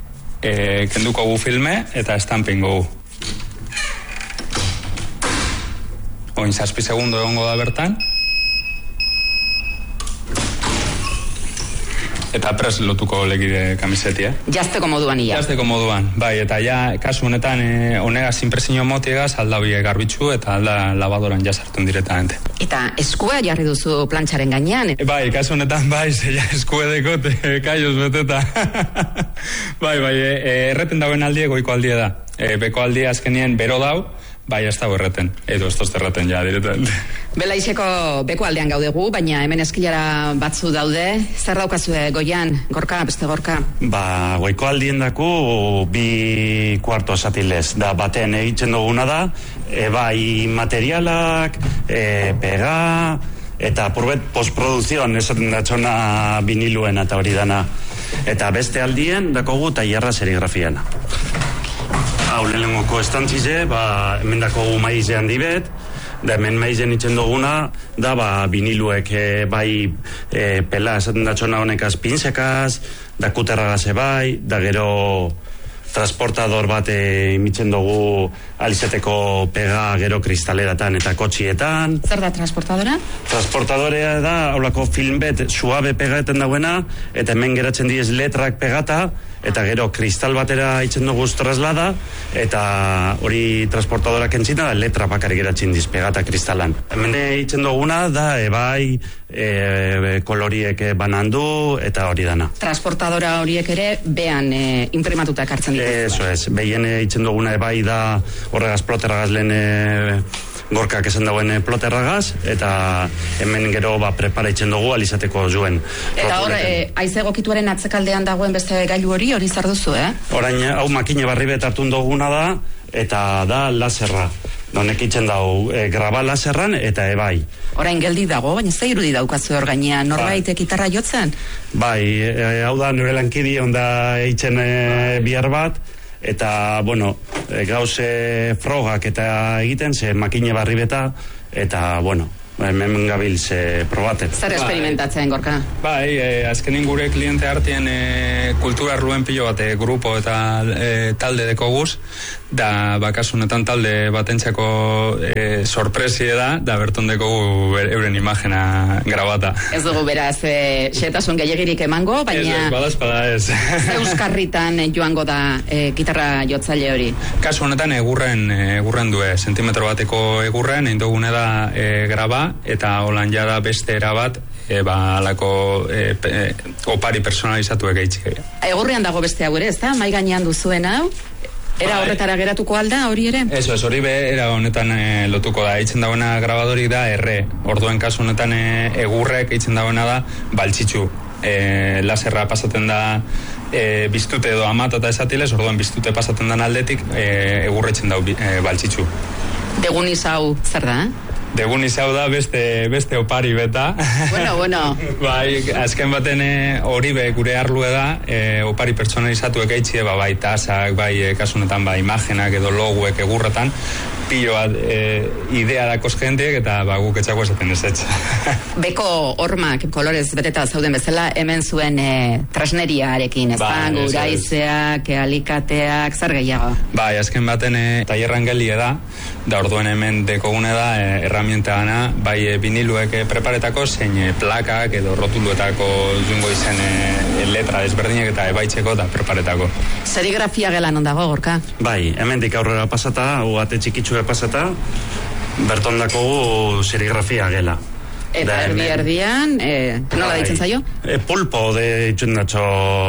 e, kenduko gu filme eta estampingo gu. oin zazpi segundo egongo da bertan. Eta pres lotuko legide kamisetia. Jazteko moduan ia. Jazteko moduan, bai, eta ja, kasu honetan, e, honegaz inpresiño motiegaz, aldabie garbitzu eta alda lavadoran jasartun directamente. Eta eskua jarri duzu plantxaren gainean. E, bai, kasu honetan, bai, zeia eskue dekote, kaioz beteta. bai, bai, e, erreten dauen aldie, goiko aldie da. E, beko aldie azkenien bero dau, bai, ez dago erreten, edo ez tozte erreten ja, directamente. Belaixeko beko aldean gaudegu, baina hemen eskilara batzu daude. Zer daukazue goian, Gorka, beste Gorka? Ba, goiko aldien daku bi kuarto esatilez. Da, baten egiten duguna da, e, bai materialak, e, pega, eta purbet postprodukzion esaten datxona viniluen eta hori dana. Eta beste aldien dakogu tailerra serigrafiana. Hau, lehenengoko estantzize, ba, hemen dakogu maizean dibet, da hemen maizen itzen duguna, da ba, viniluek e, bai e, pela esaten datxona honekaz pinzekaz, da kuterragaz bai, da gero transportador bat e, imitzen dugu alizeteko pega gero kristaleratan eta kotxietan. Zer da transportadora? Transportadorea da, haulako filmbet suabe pegaeten dauena, eta hemen geratzen diez letrak pegata, eta gero kristal batera itzen dugu traslada, eta hori transportadorak entzina da letra bakari geratzen diz pegata kristalan. Hemen itzen duguna da ebai e, koloriek banandu eta hori dana. Transportadora horiek ere behan e, imprimatuta ekartzen dituzte. Eso es, behien itzen duguna ebai da horregaz ploterragaz lehen e, Gorkak esan dauen ploterragaz, eta hemen gero ba, preparaitzen dugu alizateko zuen. Eta hor, e, aize gokituaren atzekaldean dagoen beste gailu hori, hori zer duzu, eh? Orain, hau makine barri betartun duguna da, eta da laserra. Donek itzen dago, e, graba laserran eta ebai. Orain geldi dago, baina ze irudi daukazu hor gainean, norbait gitarra jotzen? Bai, e, hau da nire lankidi onda eitzen e, bihar bat, eta, bueno, e, gauze frogak eta egiten, ze makine barri beta, eta, bueno, hemen gabil ze probaten. Zer experimentatzen, Gorka? Bai, e, azkenin gure kliente hartien e, kultura arluen pilo bat e, grupo eta e, talde deko guz, da bakasunetan talde batentzako e, sorpresie da, da berton deko gu euren imagena grabata. Ez dugu beraz, e, xetasun gehiagirik emango, baina... Ez, ez, badazpada ez. Euskarritan joango da e, gitarra jotzaile hori? Kasu honetan egurren, egurren due, sentimetro bateko egurren, egin dugune da e, graba, eta holan jada beste erabat e, ba, alako e, e, opari personalizatu egeitzik. Egurrean dago beste hau ere, ez da? Mai gainean duzuen hau? Era horretara geratuko alda, hori ere? Eso, ez hori be, era honetan e, lotuko da. Eitzen dagoena grabadori da erre. Orduen kasu honetan e, egurrek eitzen dagoena da baltzitzu. E, laserra pasaten da e, biztute edo amat eta esatiles, orduen biztute pasaten dan aldetik e, egurretzen dau e, baltzitzu. Deguniz hau zer da, eh? Degun izau da beste, beste opari beta. Bueno, bueno. Bai, azken baten hori be gure arlue da, e, opari pertsonalizatu egeitzie, ba, bai tasak, bai e, kasunetan, bai imagenak edo loguek egurretan, pilo bat e, idea dakoz jendeek eta ba, guk etxako esaten ez etx. Beko hormak kolorez beteta zauden bezala, hemen zuen e, trasneriarekin, ez da, guraizeak, alikateak, zer gehiago? Bai, azken baten e, tailerran gelie da, da orduen hemen dekogune da, e, herramienta gana, bai e, viniluek e, preparetako, zein e, plakak edo rotuluetako zungo izen e, letra desberdinek eta ebaitzeko eta preparetako. Serigrafia gelan ondago, Gorka? Bai, hemendik aurrera pasata, hau ate txikitxue pasata, berton dakogu serigrafia gela. Eta erdi erdian, e, nola ditzen zaio? E, pulpo de itxundatxo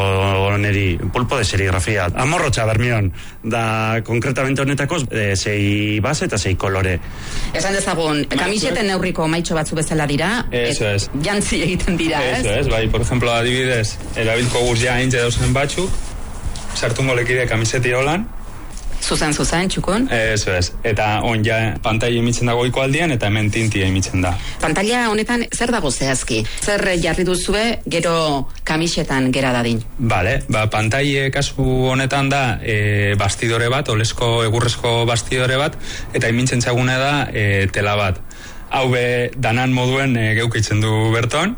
neri, pulpo de serigrafia. Amorrotxa bermion, da konkretamente honetako e, zei base eta zei kolore. Esan dezagun, kamiseten neurriko maitxo batzu bezala dira, Eso et, es. jantzi egiten dira, ez? Eso es, bai, por ejemplo, adibidez, erabilko guz ja haintze dauzen batxuk, sartungo lekide kamiseti holan, Zuzen, zuzen, txukun? Eso es. Eta on ja pantaila emitzen dago goiko aldian eta hemen tintia emitzen da. Pantaila honetan zer dago zehazki? Zer jarri duzue gero kamisetan gera dadin? Vale, ba, pantaile kasu honetan da e, bastidore bat, olesko egurrezko bastidore bat, eta emintzen txagune da e, tela bat. Hau be danan moduen e, geukitzen du berton,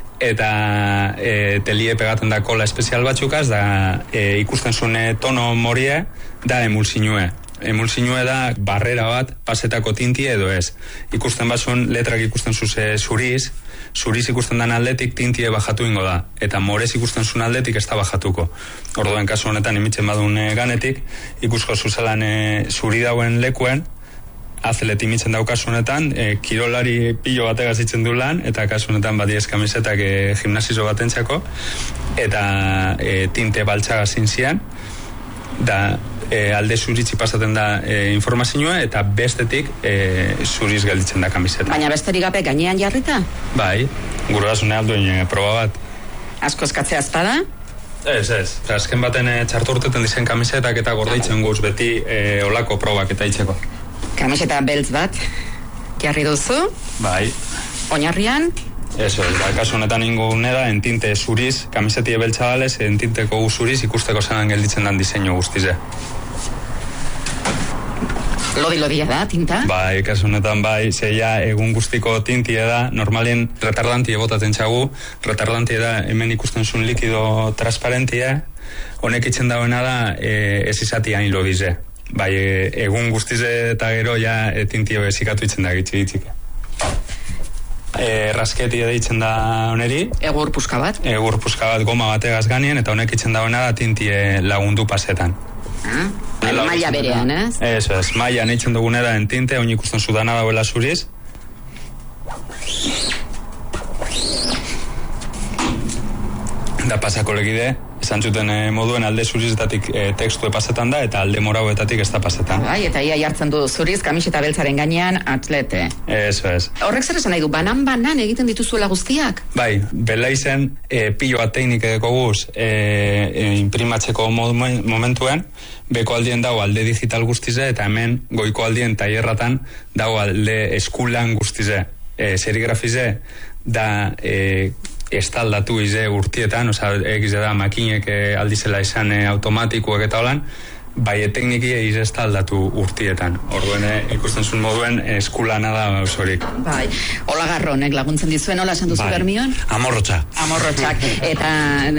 eta e, telie pegaten da kola espezial batzukaz, da e, ikusten zuen tono morie, da emulsinue. emulsinua da barrera bat pasetako tinti edo ez. Ikusten basun, letrak ikusten zuze zuriz, zuriz ikusten dan aldetik tintie bajatu ingo da, eta morez ikusten zuen aldetik ez da bajatuko. Orduen kasu honetan imitzen badun e, ganetik, ikusko zuzelan e, zuri dauen lekuen, azelet imitzen dau kasu honetan, e, kirolari pilo bategaz itzen du lan, eta kasu honetan badiez kamisetak e, gimnasizo bat entzako, eta e, tinte baltsaga zinzian, da e, alde zuritzi pasaten da e, informazioa, eta bestetik e, zuriz gelditzen da kamiseta. Baina besterik gabe gainean jarrita? Bai, gure basune alduen e, proba bat. Asko eskatzea azpada? Ez, ez. Azken baten e, txartu urteten dizen kamisetak eta gordeitzen guz beti e, olako probak eta itzeko. Kamiseta beltz bat jarri duzu? Bai. Oinarrian? Eso, da, kasu honetan ingune da, entinte zuriz, kamisetie beltza balez, entinteko zuriz ikusteko zelan gelditzen dan diseinu guztize. Lodi-lodia da, tinta? Bai, kasu honetan bai, zeia egun guztiko tintie da, normalien retardantie botaten txagu, retardantie da hemen ikusten zuen likido transparentia, honek itzen dauena da e, ez izati hain lodize. Bai, e, egun guztize eta gero ja e, tintio ezikatu itzen da gitzi ditzike. E, rasketi deitzen da oneri. Egur puska bat. Egur puska bat goma bategaz ganien, eta honek itzen dauena da tintie lagundu pasetan. Ah, maila berean, ez? Eso es, maila neitzen dugune da en tinte, oin ikusten zudana dauela zuriz. Da pasako legide, esan zuten e, moduen alde zurizetatik e, tekstue pasetan da, eta alde morauetatik ez da pasetan. Bai, eta ia jartzen du zuriz kamiseta beltzaren gainean atlete. Eso es. Horrek zer esan nahi du, banan-banan egiten dituzuela guztiak? Bai, belaizen e, piloa teknike deko guz e, e, imprimatzeko momentuen, beko aldien dago alde digital guztize, eta hemen goiko aldien tailerratan dago alde eskulan guztize. E, serigrafize da e, estaldatu ize urtietan, oza, egize da makinek aldizela izan e, automatikoak eta holan, bai teknikia ize estaldatu urtietan. Orduen ikusten zuen moduen eskulana da osorik. Bai, Ola Garronek laguntzen dizuen, hola esan duzu bai. Bermion? Amorrotxa. Amorrotxak. Eta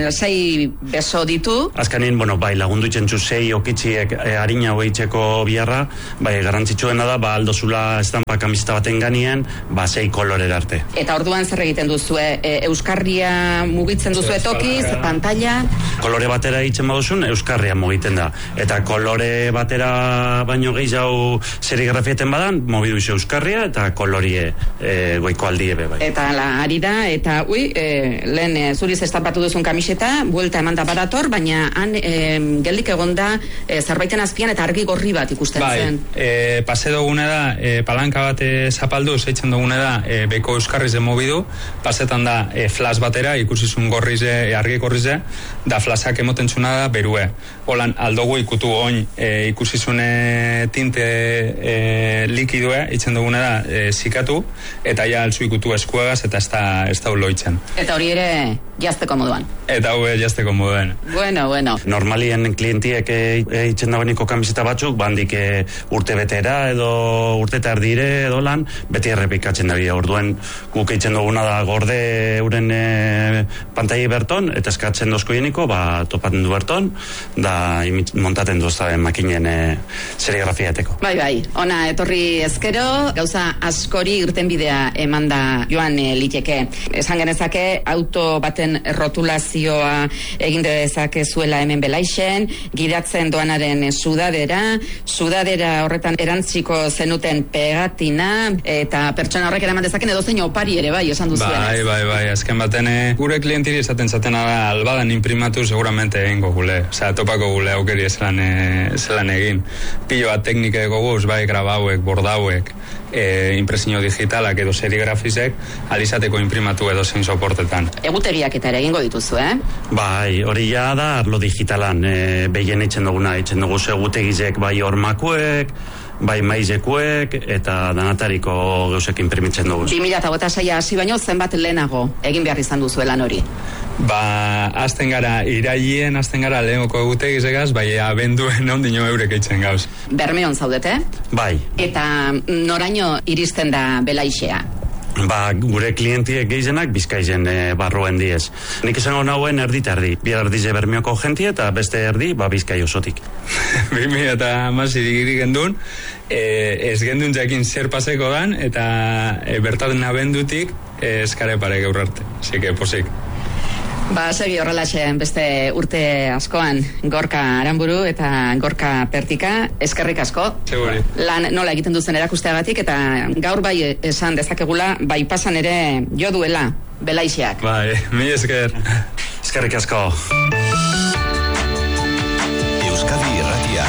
sei beso ditu? Azkanin, bueno, bai, lagundu itxentzu sei okitxiek e, harina hoitzeko biharra, bai, garantzitsuena da, ba, aldozula estampa kamiseta baten ganien, ba, sei kolorera arte. Eta orduan zer egiten duzue? E, Euskarria mugitzen duzue tokiz, pantalla? Kolore batera itzen baduzun, Euskarria mugiten da. Eta kolore batera baino gehiago serigrafieten badan, mobidu iso Euskarria eta kolorie e, goiko aldie be bai. Eta la ari da, eta ui, e, lehen e, zuriz estampatu duzun kamiseta, buelta eman da badator, baina han e, geldik egonda e, zerbaiten azpian eta argi gorri bat ikusten bai, zen. Bai, e, pase dugune da, e, palanka bat e, zapaldu, zeitzen dugune da, e, beko Euskarriz de mobidu, pasetan da e, flash batera, ikusizun gorrize, e, argi gorrize, da flashak emoten txuna da berue. Holan, aldogu ikutu oin e, ikusizune tinte e, likidue, itzen dugune da, e, zikatu, eta ja altzu ikutu eskuagaz, eta ez da, ez da uloitzen. Eta hori ere jazteko moduan. Eta hori jazteko moduan. Bueno, bueno. Normalien klientiek e, itzen dagoeniko kamiseta batzuk, bandik e, urte betera, edo urte tardire, edo lan, beti errepikatzen da bide. Orduen guk itzen duguna da gorde euren e, pantai berton, eta eskatzen dozko jeniko, ba, topaten du berton, da montaten duzta makinen e, serigrafiateko. Bai, bai, ona etorri ezkero, gauza askori irten bidea emanda joan e, liteke. Esan genezake, auto baten rotulazioa egin dezake zuela hemen Belaixen, gidatzen doanaren sudadera, sudadera horretan erantziko zenuten pegatina, eta pertsona horrek eraman dezaken edo zein opari ere, bai, esan duzuen. Bai, bai, bai, azken baten, gure klientiri esaten zatena da, albadan imprimatu seguramente egingo gule, osea, topako gule aukeri zelan, e, zelan egin. Pilo bat teknika ego guz, bai, grabauek, bordauek, e, impresio digitalak edo serigrafizek, alizateko imprimatu edo zein soportetan. Egutegiak eta ere egingo dituzu, eh? Bai, hori ja da arlo digitalan, e, behien eitzen duguna, eitzen dugu egutegizek bai hormakuek, bai maizekuek, eta danatariko gauzek imprimitzen dugu. bi mila hogeita sei hasi baino zenbat lehenago egin behar izan duzuela nori? Ba, azten gara, iraien azten gara lehenoko egutegizegaz, bai, abenduen ondino eurek eitzen gauz. Bermeon zaudete? Bai. Eta noraino iristen da Belaixea? ba, gure klientiek gehienak Bizkaizen e, barroen diez. Nik izango nauen erdi eta erdi. Bi erdize Bermeoko jentie eta beste erdi ba, Bizkai osotik. Bi mila eta hamazi digiri gendun, e, ez gendun jakin zer paseko dan, eta e, bertaten abendutik e, eskare pare gaur arte. Así que posik. Ba, segi horrelaxe beste urte askoan Gorka Aranburu eta Gorka Pertika, eskerrik asko. Seguri. Lan nola egiten duzen erakusteagatik, eta gaur bai esan dezakegula, bai pasan ere jo duela Belaixiak. Bai, mi esker. Eskerrik asko. Euskadi Irratia.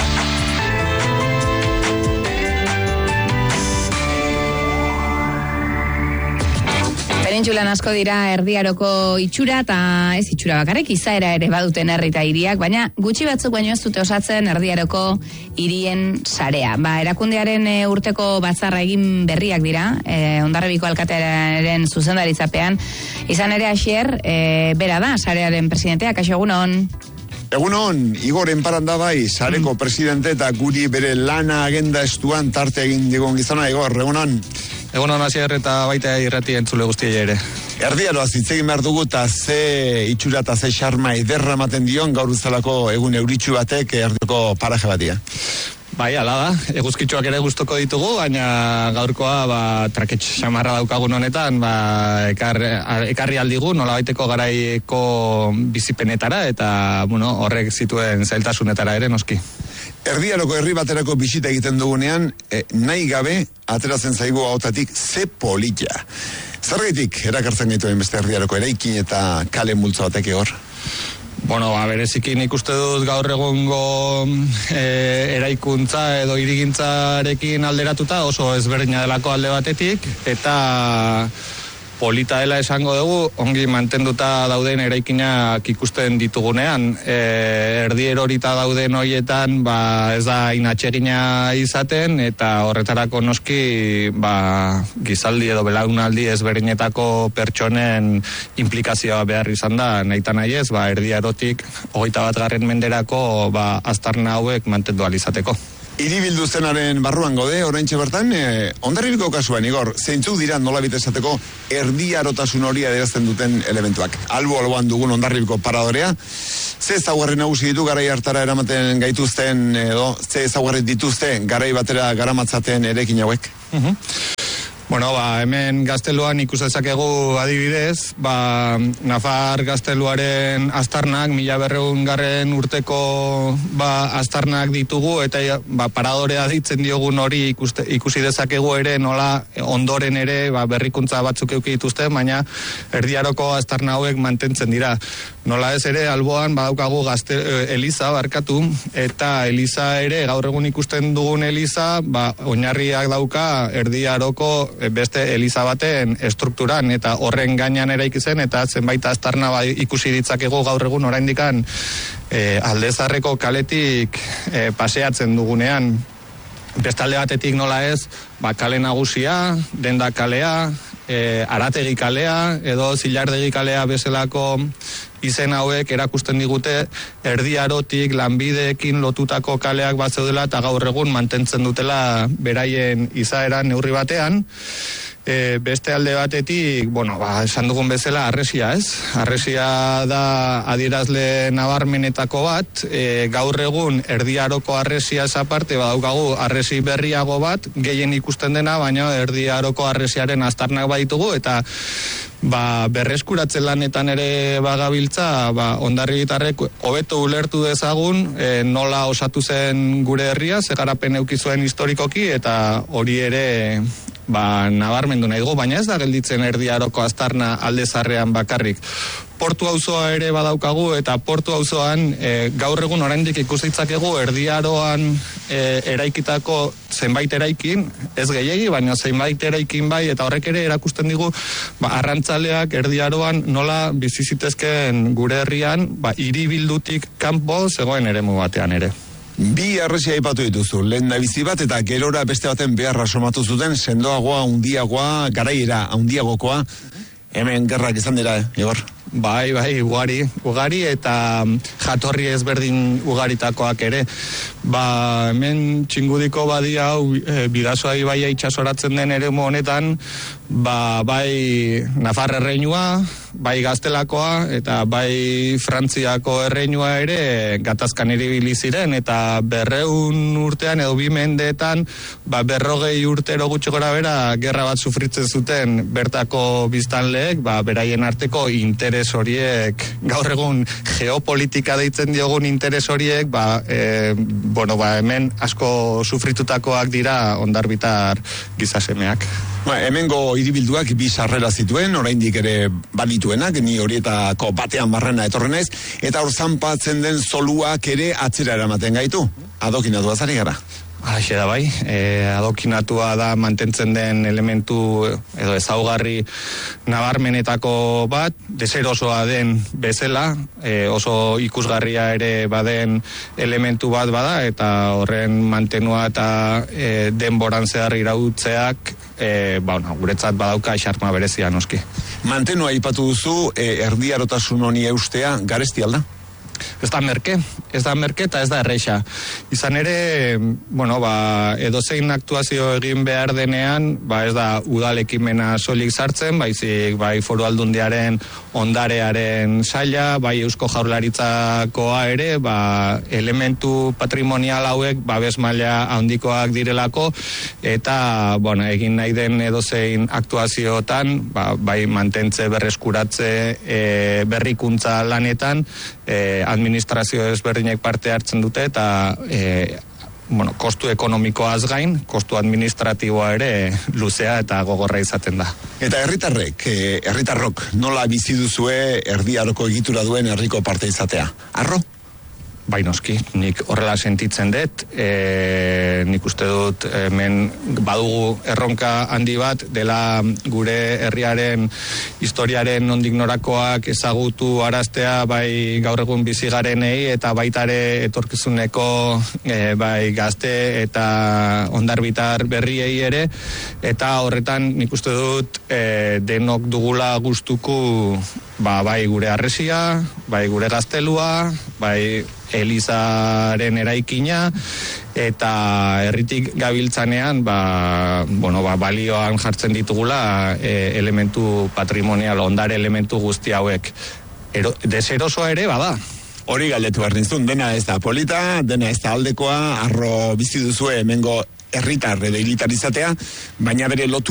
Penintsulan asko dira Erdi Aroko itxura, eta ez itxura bakarrik, izaera ere baduten herri eta hiriak, baina gutxi batzuk baino ez dute osatzen Erdi Aroko hirien sarea. Ba, erakundearen e, urteko batzarra egin berriak dira, e, Hondarribiko alkatearen zuzendaritzapean, izan ere Asier, e, bera da, sarearen presidentea, kaixo egunon. Egunon, Igor Enparanda bai, sareko presidente eta guri bere lana agenda estuan tarte egin digon gizona, Igor, egunon. Egunon Asier eta baita irrati entzule guztiei ere. Erdiaroaz hitz egin behar dugu eta ze itxura eta ze xarma ederra ematen dion gaur bezalako egun euritxu batek Erdiako paraje batia. Bai, ala da, eguzkitxoak ere gustoko ditugu, baina gaurkoa ba, traketx xamarra daukagun honetan, ba, ekar, ekarri aldigu, nola baiteko garaiko bizipenetara, eta bueno, horrek zituen zailtasunetara ere noski. Erdiaroko herri baterako bisita egiten dugunean, eh, nahi gabe ateratzen zaigu ahotatik ze polita. Zergaitik erakartzen gaituen beste Erdiaroko eraikin eta kale multzo batek Igor? Bueno, ba, berezikin ikuste dut gaur egungo e, eraikuntza edo hirigintzarekin alderatuta oso ezberdina delako alde batetik, eta polita dela esango dugu, ongi mantenduta dauden eraikinak ikusten ditugunean. E, erdi erorita dauden horietan, ba, ez da inatsegina izaten, eta horretarako noski ba, gizaldi edo belaunaldi ezberdinetako pertsonen implikazioa behar izan da, nahita nahi ez, ba, erdi erotik hogeita bat garren menderako ba, aztarna hauek mantendu alizateko. Iribildu zenaren barruan gode, oraintxe bertan, eh, Hondarribiko kasuan, Igor, zeintzuk dira nolabait esateko erdiarotasun hori adierazten duten elementuak. Albo alboan dugun Hondarribiko paradorea, ze ezaugarri nagusi ditu garai hartara eramaten gaituzten, edo ze ezaugarri dituzte garai batera garamatzaten erekin hauek? Uh-huh. Bueno, ba, hemen gazteluan ikus dezakegu adibidez, ba, Nafar gazteluaren aztarnak, mila berreun garren urteko ba, aztarnak ditugu, eta ba, paradorea ditzen diogun hori ikuste, ikusi dezakegu ere, nola ondoren ere ba, berrikuntza batzuk euki dituzte, baina Erdiaroko aztarna hauek mantentzen dira. Nola ez ere, alboan badaukagu gazte, Eliza barkatu, eta Eliza ere, gaur egun ikusten dugun Eliza, ba, oinarriak dauka Erdiaroko beste Eliza baten estrukturan, eta horren gainean eraiki zen, eta zenbait aztarna ba, ikusi ditzakegu gaur egun oraindikan e, Aldezarreko kaletik e, paseatzen dugunean. Beste alde batetik nola ez, ba, kale nagusia, Denda kalea, e, Arategi kalea, edo Zilardegi kalea bezalako izen hauek erakusten digute Erdiarotik lanbideekin lotutako kaleak bat zeudela eta gaur egun mantentzen dutela beraien izaera neurri batean. E, beste alde batetik, bueno, ba, esan dugun bezala harresia, ez? Harresia da adierazle nabarmenetako bat, e, gaur egun Erdiaroko harresia aparte badaukagu harresi berriago bat, gehien ikusten dena, baina Erdiaroko harresiaren aztarnak baditugu, eta ba, berreskuratzen lanetan ere bagabiltza, ba, Hondarribitarrek hobeto ulertu dezagun, e, nola osatu zen gure herria, ze garapen eduki zuen historikoki, eta hori ere ba, nabarmendu nahi dugu, baina ez da gelditzen Erdiaroko aztarna Aldezarrean bakarrik. Portu auzoa ere badaukagu, eta portu auzoan e, gaur egun oraindik ikus ditzakegu Erdiaroan e, eraikitako zenbait eraikin, ez gehiegi, baina zenbait eraikin bai, eta horrek ere erakusten digu ba, arrantzaleak Erdiaroan nola bizi zitezkeen gure herrian, ba, hiribildutik kanpo zegoen eremu batean ere. Bi harresia aipatu dituzu, lehen da bizi bat eta gerora beste baten beharra somatu zuten, sendoagoa, hundiagoa, garaiera, hundiagokoa, hemen gerrak izan dira, eh, Igor? Bai, bai, ugari, ugari eta jatorri ezberdin ugaritakoak ere. Ba, hemen txingudiko badia hau e, Bidasoa ibaia itxasoratzen den eremu honetan, ba, bai Nafar erreinua, bai Gaztelakoa eta bai Frantziako erreinua ere gatazkan eribili ziren eta berreun urtean edo bi mendeetan ba, berrogei urtero gutxi gora bera gerra bat sufritzen zuten bertako biztanleek, ba, beraien arteko interes horiek, gaur egun geopolitika deitzen diogun interes horiek, ba, e, bueno, ba, hemen asko sufritutakoak dira hondarbitar gizasemeak. Ba, hemengo hiribilduak bi sarrera zituen, oraindik ere badituenak, ni horietako batean barrena etorren naiz, eta hor zanpatzen den zoluak ere atzera eramaten gaitu. Adokinatu azari gara. Haixe da bai, e, adokinatua da mantentzen den elementu edo ezaugarri nabarmenetako bat, deserosoa den bezala, e, oso ikusgarria ere baden elementu bat bada, eta horren mantenua eta e, denboran zehar irautzeak, e, ba, no, guretzat badauka xarma berezia noski. Mantenua aipatu duzu, e, erdiarotasun honi eustea, garesti alda? Ez da merke, ez da merke eta ez da erreixa. Izan ere, bueno, ba, edozein aktuazio egin behar denean, ba, ez da udalekimena soilik sartzen, baizik bai Foru Aldundiaren ondarearen saila, bai Eusko Jaurlaritzakoa ere, ba, elementu patrimonial hauek babes maila handikoak direlako, eta, bueno, egin nahi den edozein aktuazioetan, ba, bai mantentze berreskuratze e, berrikuntza lanetan, e, administrazio ezberdinek parte hartzen dute eta e, bueno, kostu ekonomikoaz gain, kostu administratiboa ere luzea eta gogorra izaten da. Eta herritarrek, e, herritarrok, nola bizi duzue Erdi Aroko egitura duen herriko parte izatea? Arro? Bai noski, nik horrela sentitzen dut, e, nik uste dut hemen badugu erronka handi bat, dela gure herriaren historiaren nondik norakoak ezagutu araztea, bai gaur egun bizigarenei eta baitare etorkizuneko e, bai gazte eta ondarbitar berriei ere, eta horretan nik uste dut e, denok dugula gustuku ba, bai gure harresia, bai gure gaztelua, bai Elizaren eraikina, eta herritik gabiltzanean ba, bueno, ba, balioan jartzen ditugula e, elementu patrimonial, ondare elementu guzti hauek. Ero, deserosoa ere bada. Hori galdetu behar nizun, dena ez da polita, dena ez da aldekoa, Arro bizi duzue hemengo herritar edo hiritar izatea, baina bere lotu